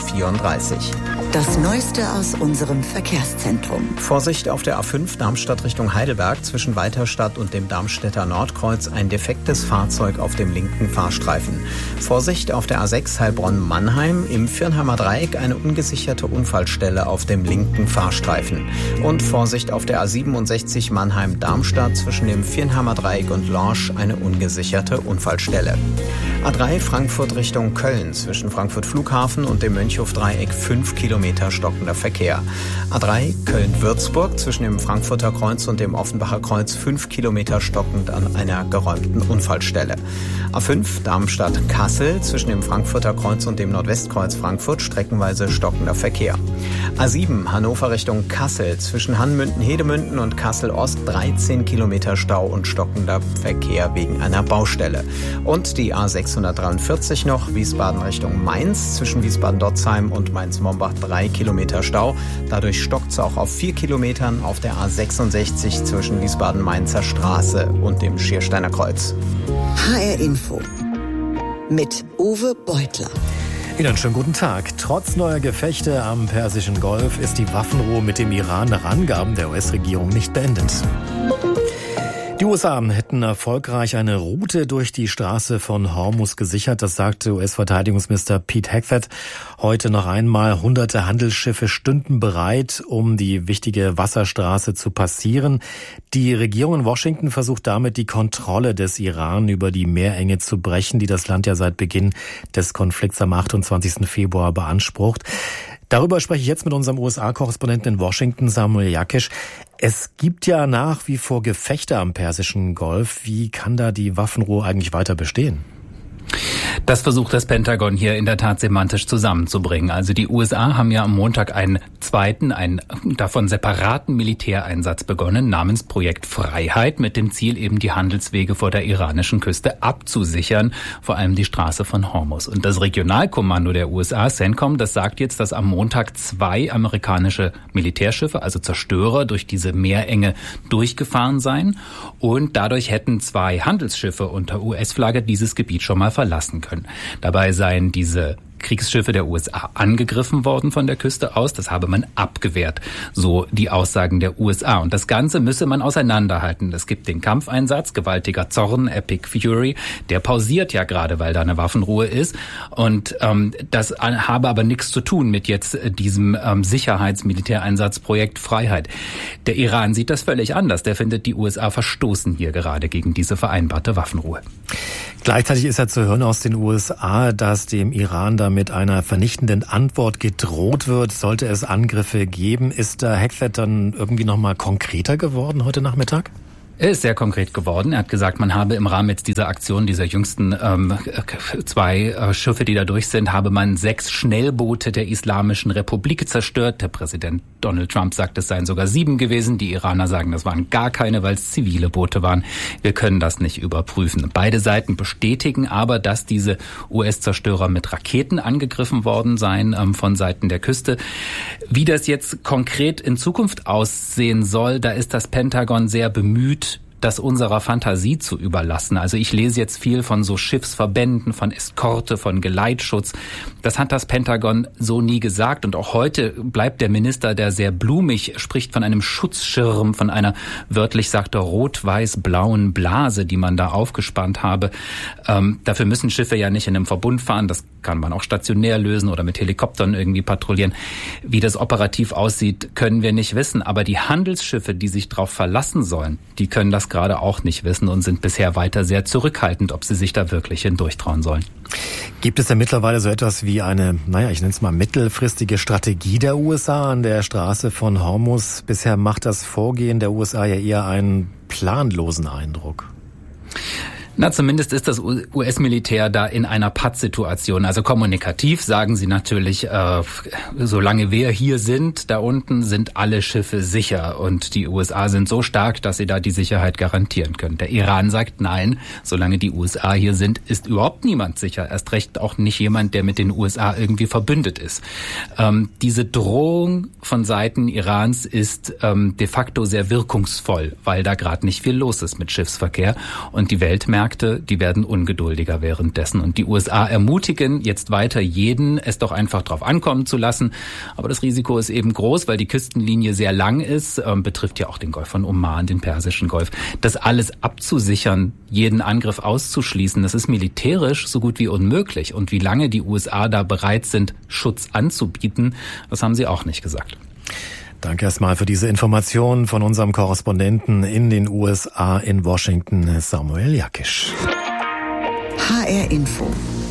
Das Neueste aus unserem Verkehrszentrum. Vorsicht auf der A5 Darmstadt Richtung Heidelberg zwischen Weiterstadt und dem Darmstädter Nordkreuz ein defektes Fahrzeug auf dem linken Fahrstreifen. Vorsicht auf der A6 Heilbronn-Mannheim im Viernheimer Dreieck eine ungesicherte Unfallstelle auf dem linken Fahrstreifen. Und Vorsicht auf der A67 Mannheim-Darmstadt zwischen dem Viernheimer Dreieck und Lorsch eine ungesicherte Unfallstelle. A3 Frankfurt Richtung Köln zwischen Frankfurt Flughafen und dem Mönchhof-Dreieck 5 Kilometer stockender Verkehr. A3 Köln-Würzburg zwischen dem Frankfurter Kreuz und dem Offenbacher Kreuz 5 Kilometer stockend an einer geräumten Unfallstelle. A5 Darmstadt-Kassel zwischen dem Frankfurter Kreuz und dem Nordwestkreuz Frankfurt streckenweise stockender Verkehr. A7 Hannover Richtung Kassel zwischen Hannmünden-Hedemünden und Kassel-Ost 13 Kilometer Stau und stockender Verkehr wegen einer Baustelle. Und die A643 noch Wiesbaden Richtung Mainz zwischen Wiesbaden-Dotzheim und Mainz-Mombach 3 Kilometer Stau. Dadurch stockt es auch auf 4 Kilometern auf der A66 zwischen Wiesbaden-Mainzer Straße und dem Schiersteiner Kreuz. HR Info mit Uwe Beutler. Wieder einen schönen guten Tag. Trotz neuer Gefechte am Persischen Golf ist die Waffenruhe mit dem Iran nach Angaben der US-Regierung nicht beendet. Die USA hätten erfolgreich eine Route durch die Straße von Hormuz gesichert. Das sagte US-Verteidigungsminister Pete Hegseth heute noch einmal. Hunderte Handelsschiffe stünden bereit, um die wichtige Wasserstraße zu passieren. Die Regierung in Washington versucht damit, die Kontrolle des Iran über die Meerenge zu brechen, die das Land ja seit Beginn des Konflikts am 28. Februar beansprucht. Darüber spreche ich jetzt mit unserem USA-Korrespondenten in Washington, Samuel Jakisch. Es gibt ja nach wie vor Gefechte am Persischen Golf. Wie kann da die Waffenruhe eigentlich weiter bestehen? Das versucht das Pentagon hier in der Tat semantisch zusammenzubringen. Also die USA haben ja am Montag einen davon separaten Militäreinsatz begonnen, namens Projekt Freiheit, mit dem Ziel eben die Handelswege vor der iranischen Küste abzusichern, vor allem die Straße von Hormuz. Und das Regionalkommando der USA, CENTCOM, das sagt jetzt, dass am Montag 2 amerikanische Militärschiffe, also Zerstörer, durch diese Meerenge durchgefahren seien. Und dadurch hätten 2 Handelsschiffe unter US-Flagge dieses Gebiet schon mal verlassen können. Dabei seien diese Kriegsschiffe der USA angegriffen worden von der Küste aus. Das habe man abgewehrt, so die Aussagen der USA. Und das Ganze müsse man auseinanderhalten. Es gibt den Kampfeinsatz, gewaltiger Zorn, Epic Fury. Der pausiert ja gerade, weil da eine Waffenruhe ist. Und das habe aber nichts zu tun mit jetzt diesem Sicherheitsmilitäreinsatzprojekt Freiheit. Der Iran sieht das völlig anders. Der findet, die USA verstoßen hier gerade gegen diese vereinbarte Waffenruhe. Gleichzeitig ist ja zu hören aus den USA, dass dem Iran da mit einer vernichtenden Antwort gedroht wird, sollte es Angriffe geben. Ist da Hegseth dann irgendwie noch mal konkreter geworden heute Nachmittag? Er ist sehr konkret geworden. Er hat gesagt, man habe im Rahmen jetzt dieser Aktion, dieser jüngsten 2 Schiffe, die da durch sind, habe man 6 Schnellboote der Islamischen Republik zerstört. Der Präsident Donald Trump sagt, es seien sogar 7 gewesen. Die Iraner sagen, das waren gar keine, weil es zivile Boote waren. Wir können das nicht überprüfen. Beide Seiten bestätigen aber, dass diese US-Zerstörer mit Raketen angegriffen worden seien von Seiten der Küste. Wie das jetzt konkret in Zukunft aussehen soll, da ist das Pentagon sehr bemüht, das unserer Fantasie zu überlassen. Also ich lese jetzt viel von so Schiffsverbänden, von Eskorte, von Geleitschutz. Das hat das Pentagon so nie gesagt. Und auch heute bleibt der Minister, der sehr blumig spricht, von einem Schutzschirm, von einer, wörtlich sagt er, rot-weiß-blauen Blase, die man da aufgespannt habe. Dafür müssen Schiffe ja nicht in einem Verbund fahren. Das kann man auch stationär lösen oder mit Helikoptern irgendwie patrouillieren. Wie das operativ aussieht, können wir nicht wissen. Aber die Handelsschiffe, die sich darauf verlassen sollen, die können das gerade auch nicht wissen und sind bisher weiter sehr zurückhaltend, ob sie sich da wirklich hindurchtrauen sollen. Gibt es denn mittlerweile so etwas wie eine, ich nenne es mal mittelfristige Strategie der USA an der Straße von Hormuz? Bisher macht das Vorgehen der USA ja eher einen planlosen Eindruck. Na, zumindest ist das US-Militär da in einer Pattsituation. Also kommunikativ sagen sie natürlich, solange wir hier sind, da unten sind alle Schiffe sicher. Und die USA sind so stark, dass sie da die Sicherheit garantieren können. Der Iran sagt, nein, solange die USA hier sind, ist überhaupt niemand sicher. Erst recht auch nicht jemand, der mit den USA irgendwie verbündet ist. Diese Drohung von Seiten Irans ist de facto sehr wirkungsvoll, weil da gerade nicht viel los ist mit Schiffsverkehr. Und die Weltmärkte, die werden ungeduldiger währenddessen. Und die USA ermutigen jetzt weiter jeden, es doch einfach drauf ankommen zu lassen. Aber das Risiko ist eben groß, weil die Küstenlinie sehr lang ist, betrifft ja auch den Golf von Oman, den Persischen Golf. Das alles abzusichern, jeden Angriff auszuschließen, das ist militärisch so gut wie unmöglich. Und wie lange die USA da bereit sind, Schutz anzubieten, das haben sie auch nicht gesagt. Danke erstmal für diese Information von unserem Korrespondenten in den USA in Washington, Samuel Jakisch. HR Info.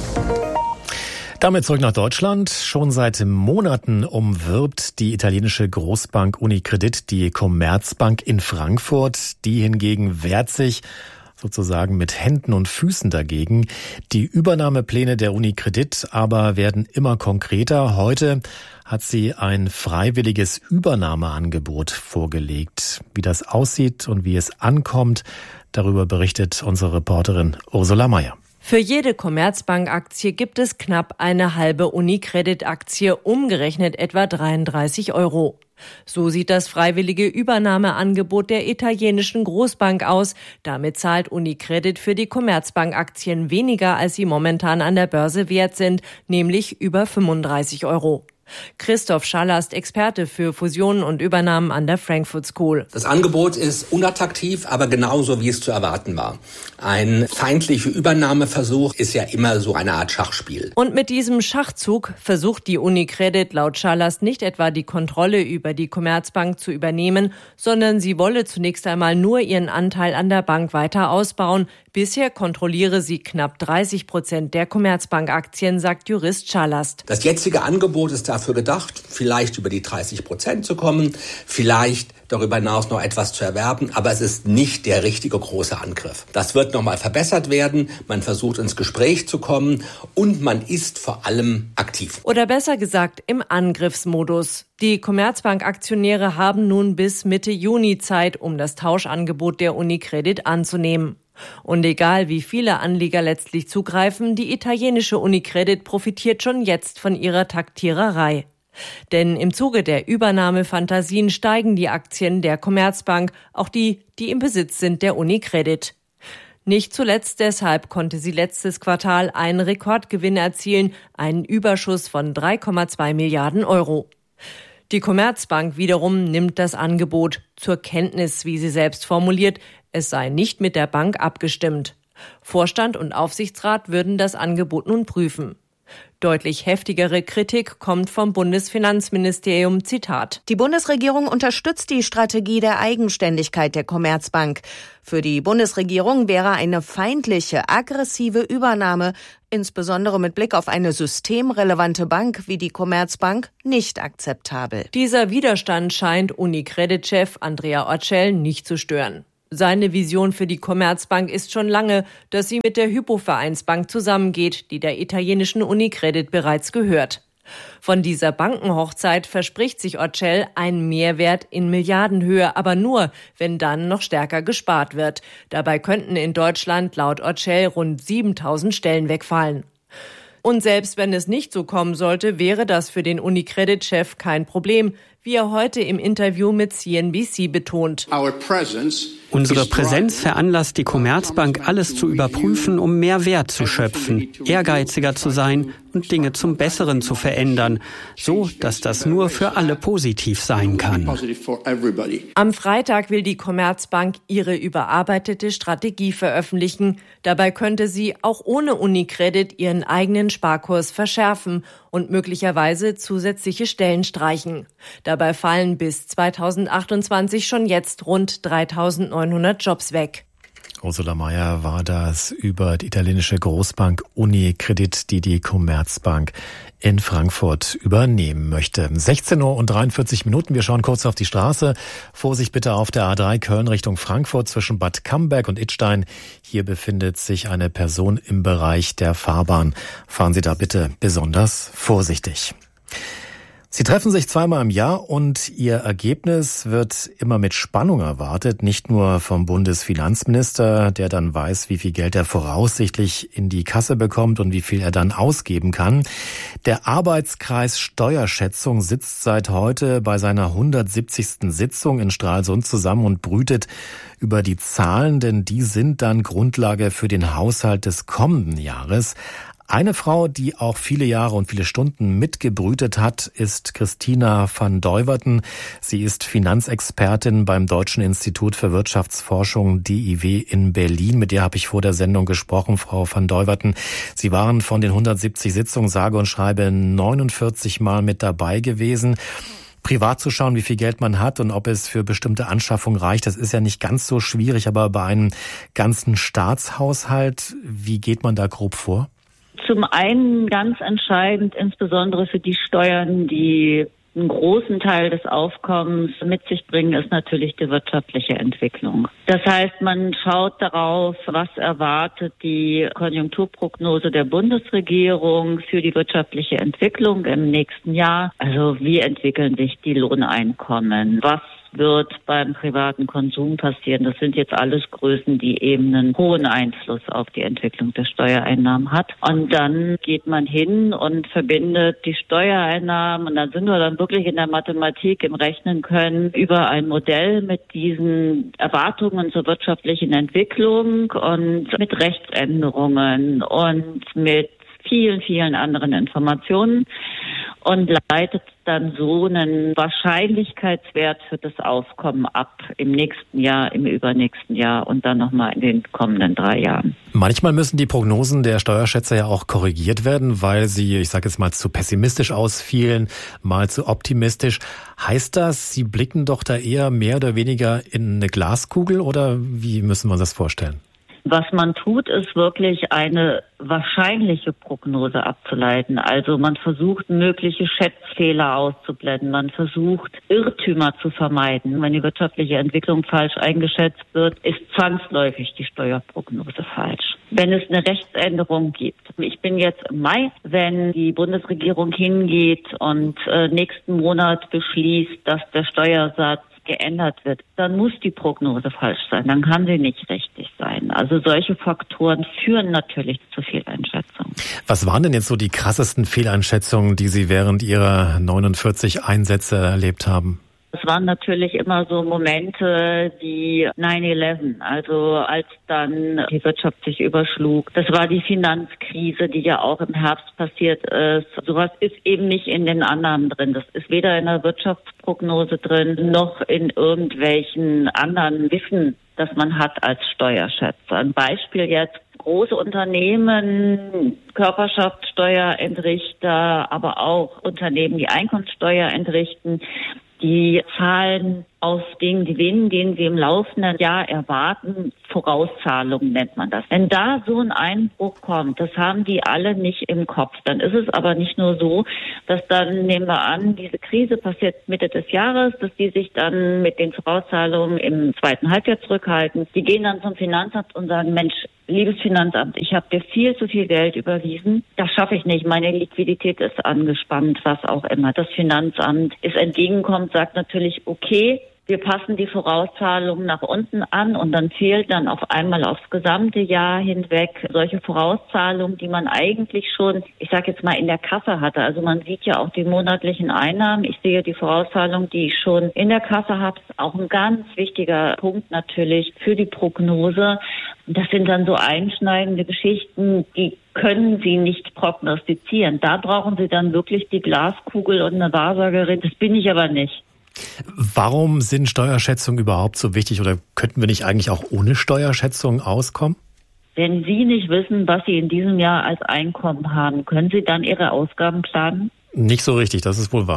Damit zurück nach Deutschland. Schon seit Monaten umwirbt die italienische Großbank Unicredit die Commerzbank in Frankfurt. Die hingegen wehrt sich sozusagen mit Händen und Füßen dagegen. Die Übernahmepläne der Unicredit aber werden immer konkreter. Heute hat sie ein freiwilliges Übernahmeangebot vorgelegt. Wie das aussieht und wie es ankommt, darüber berichtet unsere Reporterin Ursula Mayer. Für jede Commerzbank-Aktie gibt es knapp eine halbe Unicredit-Aktie, umgerechnet etwa 33 €. So sieht das freiwillige Übernahmeangebot der italienischen Großbank aus. Damit zahlt Unicredit für die Commerzbank-Aktien weniger, als sie momentan an der Börse wert sind, nämlich über 35 €. Christoph Schallast, Experte für Fusionen und Übernahmen an der Frankfurt School. Das Angebot ist unattraktiv, aber genauso wie es zu erwarten war. Ein feindlicher Übernahmeversuch ist ja immer so eine Art Schachspiel. Und mit diesem Schachzug versucht die Unicredit laut Schallast nicht etwa die Kontrolle über die Commerzbank zu übernehmen, sondern sie wolle zunächst einmal nur ihren Anteil an der Bank weiter ausbauen. Bisher kontrolliere sie knapp 30% der Commerzbank-Aktien, sagt Jurist Schallast. Das jetzige Angebot ist dafür gedacht, vielleicht über die 30% zu kommen, vielleicht darüber hinaus noch etwas zu erwerben, aber es ist nicht der richtige große Angriff. Das wird nochmal verbessert werden, man versucht ins Gespräch zu kommen und man ist vor allem aktiv. Oder besser gesagt im Angriffsmodus. Die Commerzbank-Aktionäre haben nun bis Mitte Juni Zeit, um das Tauschangebot der Unicredit anzunehmen. Und egal wie viele Anleger letztlich zugreifen, die italienische Unicredit profitiert schon jetzt von ihrer Taktiererei. Denn im Zuge der Übernahmefantasien steigen die Aktien der Commerzbank, auch die, die im Besitz sind der Unicredit. Nicht zuletzt deshalb konnte sie letztes Quartal einen Rekordgewinn erzielen, einen Überschuss von 3,2 Milliarden €. Die Commerzbank wiederum nimmt das Angebot zur Kenntnis, wie sie selbst formuliert, es sei nicht mit der Bank abgestimmt. Vorstand und Aufsichtsrat würden das Angebot nun prüfen. Deutlich heftigere Kritik kommt vom Bundesfinanzministerium, Zitat: Die Bundesregierung unterstützt die Strategie der Eigenständigkeit der Commerzbank. Für die Bundesregierung wäre eine feindliche, aggressive Übernahme, insbesondere mit Blick auf eine systemrelevante Bank wie die Commerzbank, nicht akzeptabel. Dieser Widerstand scheint Unicredit-Chef Andrea Orcel nicht zu stören. Seine Vision für die Commerzbank ist schon lange, dass sie mit der Hypo-Vereinsbank zusammengeht, die der italienischen Unicredit bereits gehört. Von dieser Bankenhochzeit verspricht sich Orcel einen Mehrwert in Milliardenhöhe, aber nur, wenn dann noch stärker gespart wird. Dabei könnten in Deutschland laut Orcel rund 7.000 Stellen wegfallen. Und selbst wenn es nicht so kommen sollte, wäre das für den Unicredit-Chef kein Problem, wie er heute im Interview mit CNBC betont. Unsere Präsenz veranlasst die Commerzbank, alles zu überprüfen, um mehr Wert zu schöpfen, ehrgeiziger zu sein und Dinge zum Besseren zu verändern, so dass das nur für alle positiv sein kann. Am Freitag will die Commerzbank ihre überarbeitete Strategie veröffentlichen. Dabei könnte sie auch ohne Unicredit ihren eigenen Sparkurs verschärfen und möglicherweise zusätzliche Stellen streichen. Dabei fallen bis 2028 schon jetzt rund 3.900 Jobs weg. Ursula Mayer war das über die italienische Großbank Unicredit, die die Commerzbank in Frankfurt übernehmen möchte. 16:43 Uhr. Wir schauen kurz auf die Straße. Vorsicht bitte auf der A3 Köln Richtung Frankfurt zwischen Bad Camberg und Idstein. Hier befindet sich eine Person im Bereich der Fahrbahn. Fahren Sie da bitte besonders vorsichtig. Sie treffen sich zweimal im Jahr und Ihr Ergebnis wird immer mit Spannung erwartet. Nicht nur vom Bundesfinanzminister, der dann weiß, wie viel Geld er voraussichtlich in die Kasse bekommt und wie viel er dann ausgeben kann. Der Arbeitskreis Steuerschätzung sitzt seit heute bei seiner 170. Sitzung in Stralsund zusammen und brütet über die Zahlen, denn die sind dann Grundlage für den Haushalt des kommenden Jahres. Eine Frau, die auch viele Jahre und viele Stunden mitgebrütet hat, ist Christina van Deuwerten. Sie ist Finanzexpertin beim Deutschen Institut für Wirtschaftsforschung DIW in Berlin. Mit der habe ich vor der Sendung gesprochen, Frau van Deuwerten. Sie waren von den 170 Sitzungen sage und schreibe 49 Mal mit dabei gewesen. Privat zu schauen, wie viel Geld man hat und ob es für bestimmte Anschaffungen reicht, das ist ja nicht ganz so schwierig. Aber bei einem ganzen Staatshaushalt, wie geht man da grob vor? Zum einen ganz entscheidend, insbesondere für die Steuern, die einen großen Teil des Aufkommens mit sich bringen, ist natürlich die wirtschaftliche Entwicklung. Das heißt, man schaut darauf, was erwartet die Konjunkturprognose der Bundesregierung für die wirtschaftliche Entwicklung im nächsten Jahr. Also wie entwickeln sich die Lohneinkommen? Was wird beim privaten Konsum passieren? Das sind jetzt alles Größen, die eben einen hohen Einfluss auf die Entwicklung der Steuereinnahmen hat. Und dann geht man hin und verbindet die Steuereinnahmen und dann sind wir dann wirklich in der Mathematik im Rechnen können über ein Modell mit diesen Erwartungen zur wirtschaftlichen Entwicklung und mit Rechtsänderungen und mit vielen, vielen anderen Informationen und leitet dann so einen Wahrscheinlichkeitswert für das Aufkommen ab im nächsten Jahr, im übernächsten Jahr und dann nochmal in den kommenden 3 Jahren. Manchmal müssen die Prognosen der Steuerschätzer ja auch korrigiert werden, weil sie, ich sage jetzt mal, zu pessimistisch ausfielen, mal zu optimistisch. Heißt das, Sie blicken doch da eher mehr oder weniger in eine Glaskugel oder wie müssen wir uns das vorstellen? Was man tut, ist wirklich eine wahrscheinliche Prognose abzuleiten. Also man versucht, mögliche Schätzfehler auszublenden. Man versucht, Irrtümer zu vermeiden. Wenn die wirtschaftliche Entwicklung falsch eingeschätzt wird, ist zwangsläufig die Steuerprognose falsch. Wenn es eine Rechtsänderung gibt. Ich bin jetzt im Mai, wenn die Bundesregierung hingeht und nächsten Monat beschließt, dass der Steuersatz geändert wird, dann muss die Prognose falsch sein, dann kann sie nicht richtig sein. Also solche Faktoren führen natürlich zu Fehleinschätzungen. Was waren denn jetzt so die krassesten Fehleinschätzungen, die Sie während Ihrer 49 Einsätze erlebt haben? Es waren natürlich immer so Momente wie 9/11, also als dann die Wirtschaft sich überschlug. Das war die Finanzkrise, die ja auch im Herbst passiert ist. Sowas ist eben nicht in den Annahmen drin. Das ist weder in der Wirtschaftsprognose drin, noch in irgendwelchen anderen Wissen, das man hat als Steuerschätzer. Ein Beispiel jetzt. Große Unternehmen, Körperschaftssteuerentrichter, aber auch Unternehmen, die Einkommensteuer entrichten, die zahlen auf den Gewinn, den sie im laufenden Jahr erwarten, Vorauszahlungen nennt man das. Wenn da so ein Einbruch kommt, das haben die alle nicht im Kopf. Dann ist es aber nicht nur so, dass dann, nehmen wir an, diese Krise passiert Mitte des Jahres, dass die sich dann mit den Vorauszahlungen im zweiten Halbjahr zurückhalten. Die gehen dann zum Finanzamt und sagen, Mensch, liebes Finanzamt, ich habe dir viel zu viel Geld überwiesen. Das schaffe ich nicht. Meine Liquidität ist angespannt, was auch immer. Das Finanzamt ist entgegenkommt, sagt natürlich, okay, wir passen die Vorauszahlungen nach unten an und dann fehlt dann auf einmal aufs gesamte Jahr hinweg solche Vorauszahlungen, die man eigentlich schon, ich sage jetzt mal, in der Kasse hatte. Also man sieht ja auch die monatlichen Einnahmen. Ich sehe die Vorauszahlung, die ich schon in der Kasse habe. Auch ein ganz wichtiger Punkt natürlich für die Prognose. Das sind dann so einschneidende Geschichten, die können Sie nicht prognostizieren. Da brauchen Sie dann wirklich die Glaskugel und eine Wahrsagerin. Das bin ich aber nicht. Warum sind Steuerschätzungen überhaupt so wichtig oder könnten wir nicht eigentlich auch ohne Steuerschätzungen auskommen? Wenn Sie nicht wissen, was Sie in diesem Jahr als Einkommen haben, können Sie dann Ihre Ausgaben planen? Nicht so richtig, das ist wohl wahr.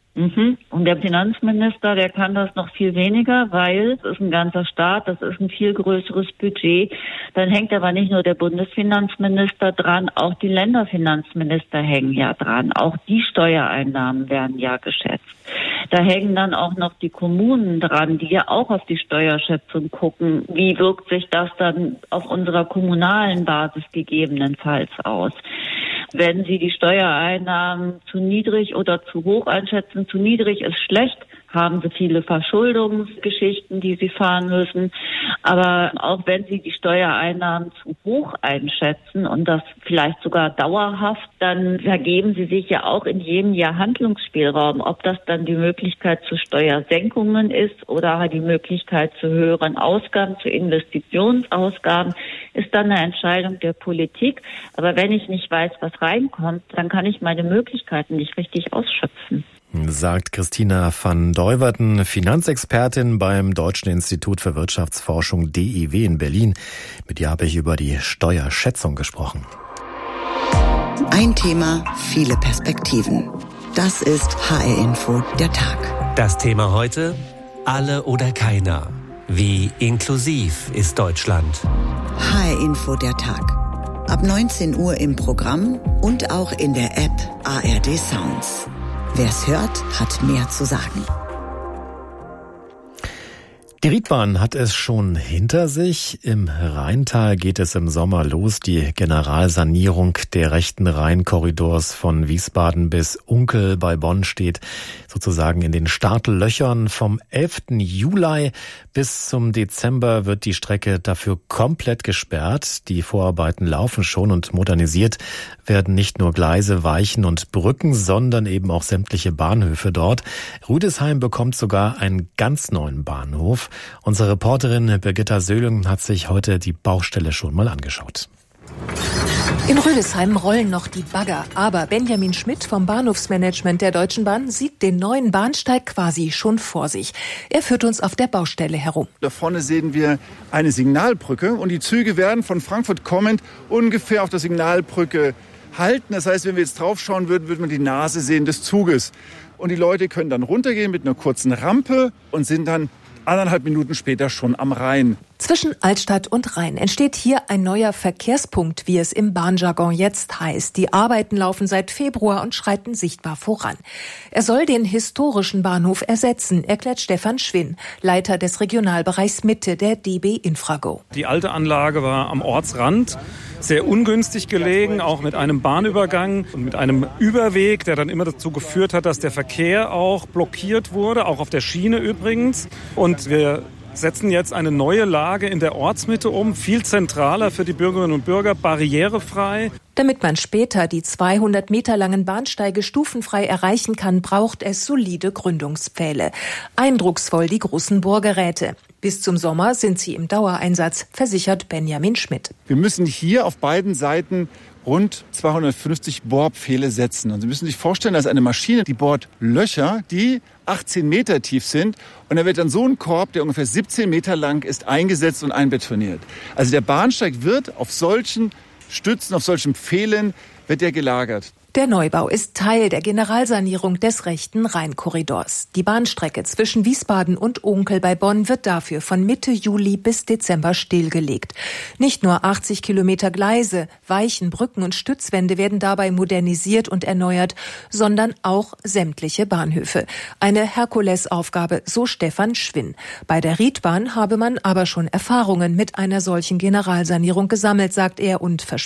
Und der Finanzminister, der kann das noch viel weniger, weil es ist ein ganzer Staat, das ist ein viel größeres Budget. Dann hängt aber nicht nur der Bundesfinanzminister dran, auch die Länderfinanzminister hängen ja dran. Auch die Steuereinnahmen werden ja geschätzt. Da hängen dann auch noch die Kommunen dran, die ja auch auf die Steuerschätzung gucken. Wie wirkt sich das dann auf unserer kommunalen Basis gegebenenfalls aus? Wenn Sie die Steuereinnahmen zu niedrig oder zu hoch einschätzen, zu niedrig ist schlecht, haben Sie viele Verschuldungsgeschichten, die Sie fahren müssen. Aber auch wenn Sie die Steuereinnahmen zu hoch einschätzen und das vielleicht sogar dauerhaft, dann vergeben Sie sich ja auch in jedem Jahr Handlungsspielraum. Ob das dann die Möglichkeit zu Steuersenkungen ist oder die Möglichkeit zu höheren Ausgaben, zu Investitionsausgaben, ist dann eine Entscheidung der Politik. Aber wenn ich nicht weiß, was reinkommt, dann kann ich meine Möglichkeiten nicht richtig ausschöpfen. Sagt Christina van Deuverten, Finanzexpertin beim Deutschen Institut für Wirtschaftsforschung DIW in Berlin. Mit ihr habe ich über die Steuerschätzung gesprochen. Ein Thema, viele Perspektiven. Das ist HR Info, der Tag. Das Thema heute: Alle oder keiner. Wie inklusiv ist Deutschland? HR Info, der Tag. Ab 19 Uhr im Programm und auch in der App ARD Sounds. Wer's hört, hat mehr zu sagen. Die Riedbahn hat es schon hinter sich. Im Rheintal geht es im Sommer los. Die Generalsanierung der rechten Rheinkorridors von Wiesbaden bis Unkel bei Bonn steht sozusagen in den Startlöchern. Vom 11. Juli bis zum Dezember wird die Strecke dafür komplett gesperrt. Die Vorarbeiten laufen schon und modernisiert werden nicht nur Gleise, Weichen und Brücken, sondern eben auch sämtliche Bahnhöfe dort. Rüdesheim bekommt sogar einen ganz neuen Bahnhof. Unsere Reporterin Birgitta Söhling hat sich heute die Baustelle schon mal angeschaut. In Rüdesheim rollen noch die Bagger, aber Benjamin Schmidt vom Bahnhofsmanagement der Deutschen Bahn sieht den neuen Bahnsteig quasi schon vor sich. Er führt uns auf der Baustelle herum. Da vorne sehen wir eine Signalbrücke und die Züge werden von Frankfurt kommend ungefähr auf der Signalbrücke halten. Das heißt, wenn wir jetzt draufschauen würden, würde man die Nase sehen des Zuges. Und die Leute können dann runtergehen mit einer kurzen Rampe und sind dann 1,5 Minuten später schon am Rhein. Zwischen Altstadt und Rhein entsteht hier ein neuer Verkehrspunkt, wie es im Bahnjargon jetzt heißt. Die Arbeiten laufen seit Februar und schreiten sichtbar voran. Er soll den historischen Bahnhof ersetzen, erklärt Stefan Schwinn, Leiter des Regionalbereichs Mitte der DB Infrago. Die alte Anlage war am Ortsrand, sehr ungünstig gelegen, auch mit einem Bahnübergang und mit einem Überweg, der dann immer dazu geführt hat, dass der Verkehr auch blockiert wurde, auch auf der Schiene übrigens. Und wir setzen jetzt eine neue Lage in der Ortsmitte um, viel zentraler für die Bürgerinnen und Bürger, barrierefrei. Damit man später die 200 Meter langen Bahnsteige stufenfrei erreichen kann, braucht es solide Gründungspfähle. Eindrucksvoll die großen Bohrgeräte. Bis zum Sommer sind sie im Dauereinsatz, versichert Benjamin Schmidt. Wir müssen hier auf beiden Seiten rund 250 Bohrpfähle setzen. Und Sie müssen sich vorstellen, dass eine Maschine, die bohrt Löcher, die 18 Meter tief sind. Und da wird dann so ein Korb, der ungefähr 17 Meter lang ist, eingesetzt und einbetoniert. Also der Bahnsteig wird auf solchen Stützen, auf solchen Pfählen, wird er gelagert. Der Neubau ist Teil der Generalsanierung des rechten Rheinkorridors. Die Bahnstrecke zwischen Wiesbaden und Unkel bei Bonn wird dafür von Mitte Juli bis Dezember stillgelegt. Nicht nur 80 Kilometer Gleise, Weichen, Brücken und Stützwände werden dabei modernisiert und erneuert, sondern auch sämtliche Bahnhöfe. Eine Herkulesaufgabe, so Stefan Schwinn. Bei der Riedbahn habe man aber schon Erfahrungen mit einer solchen Generalsanierung gesammelt, sagt er, und verspricht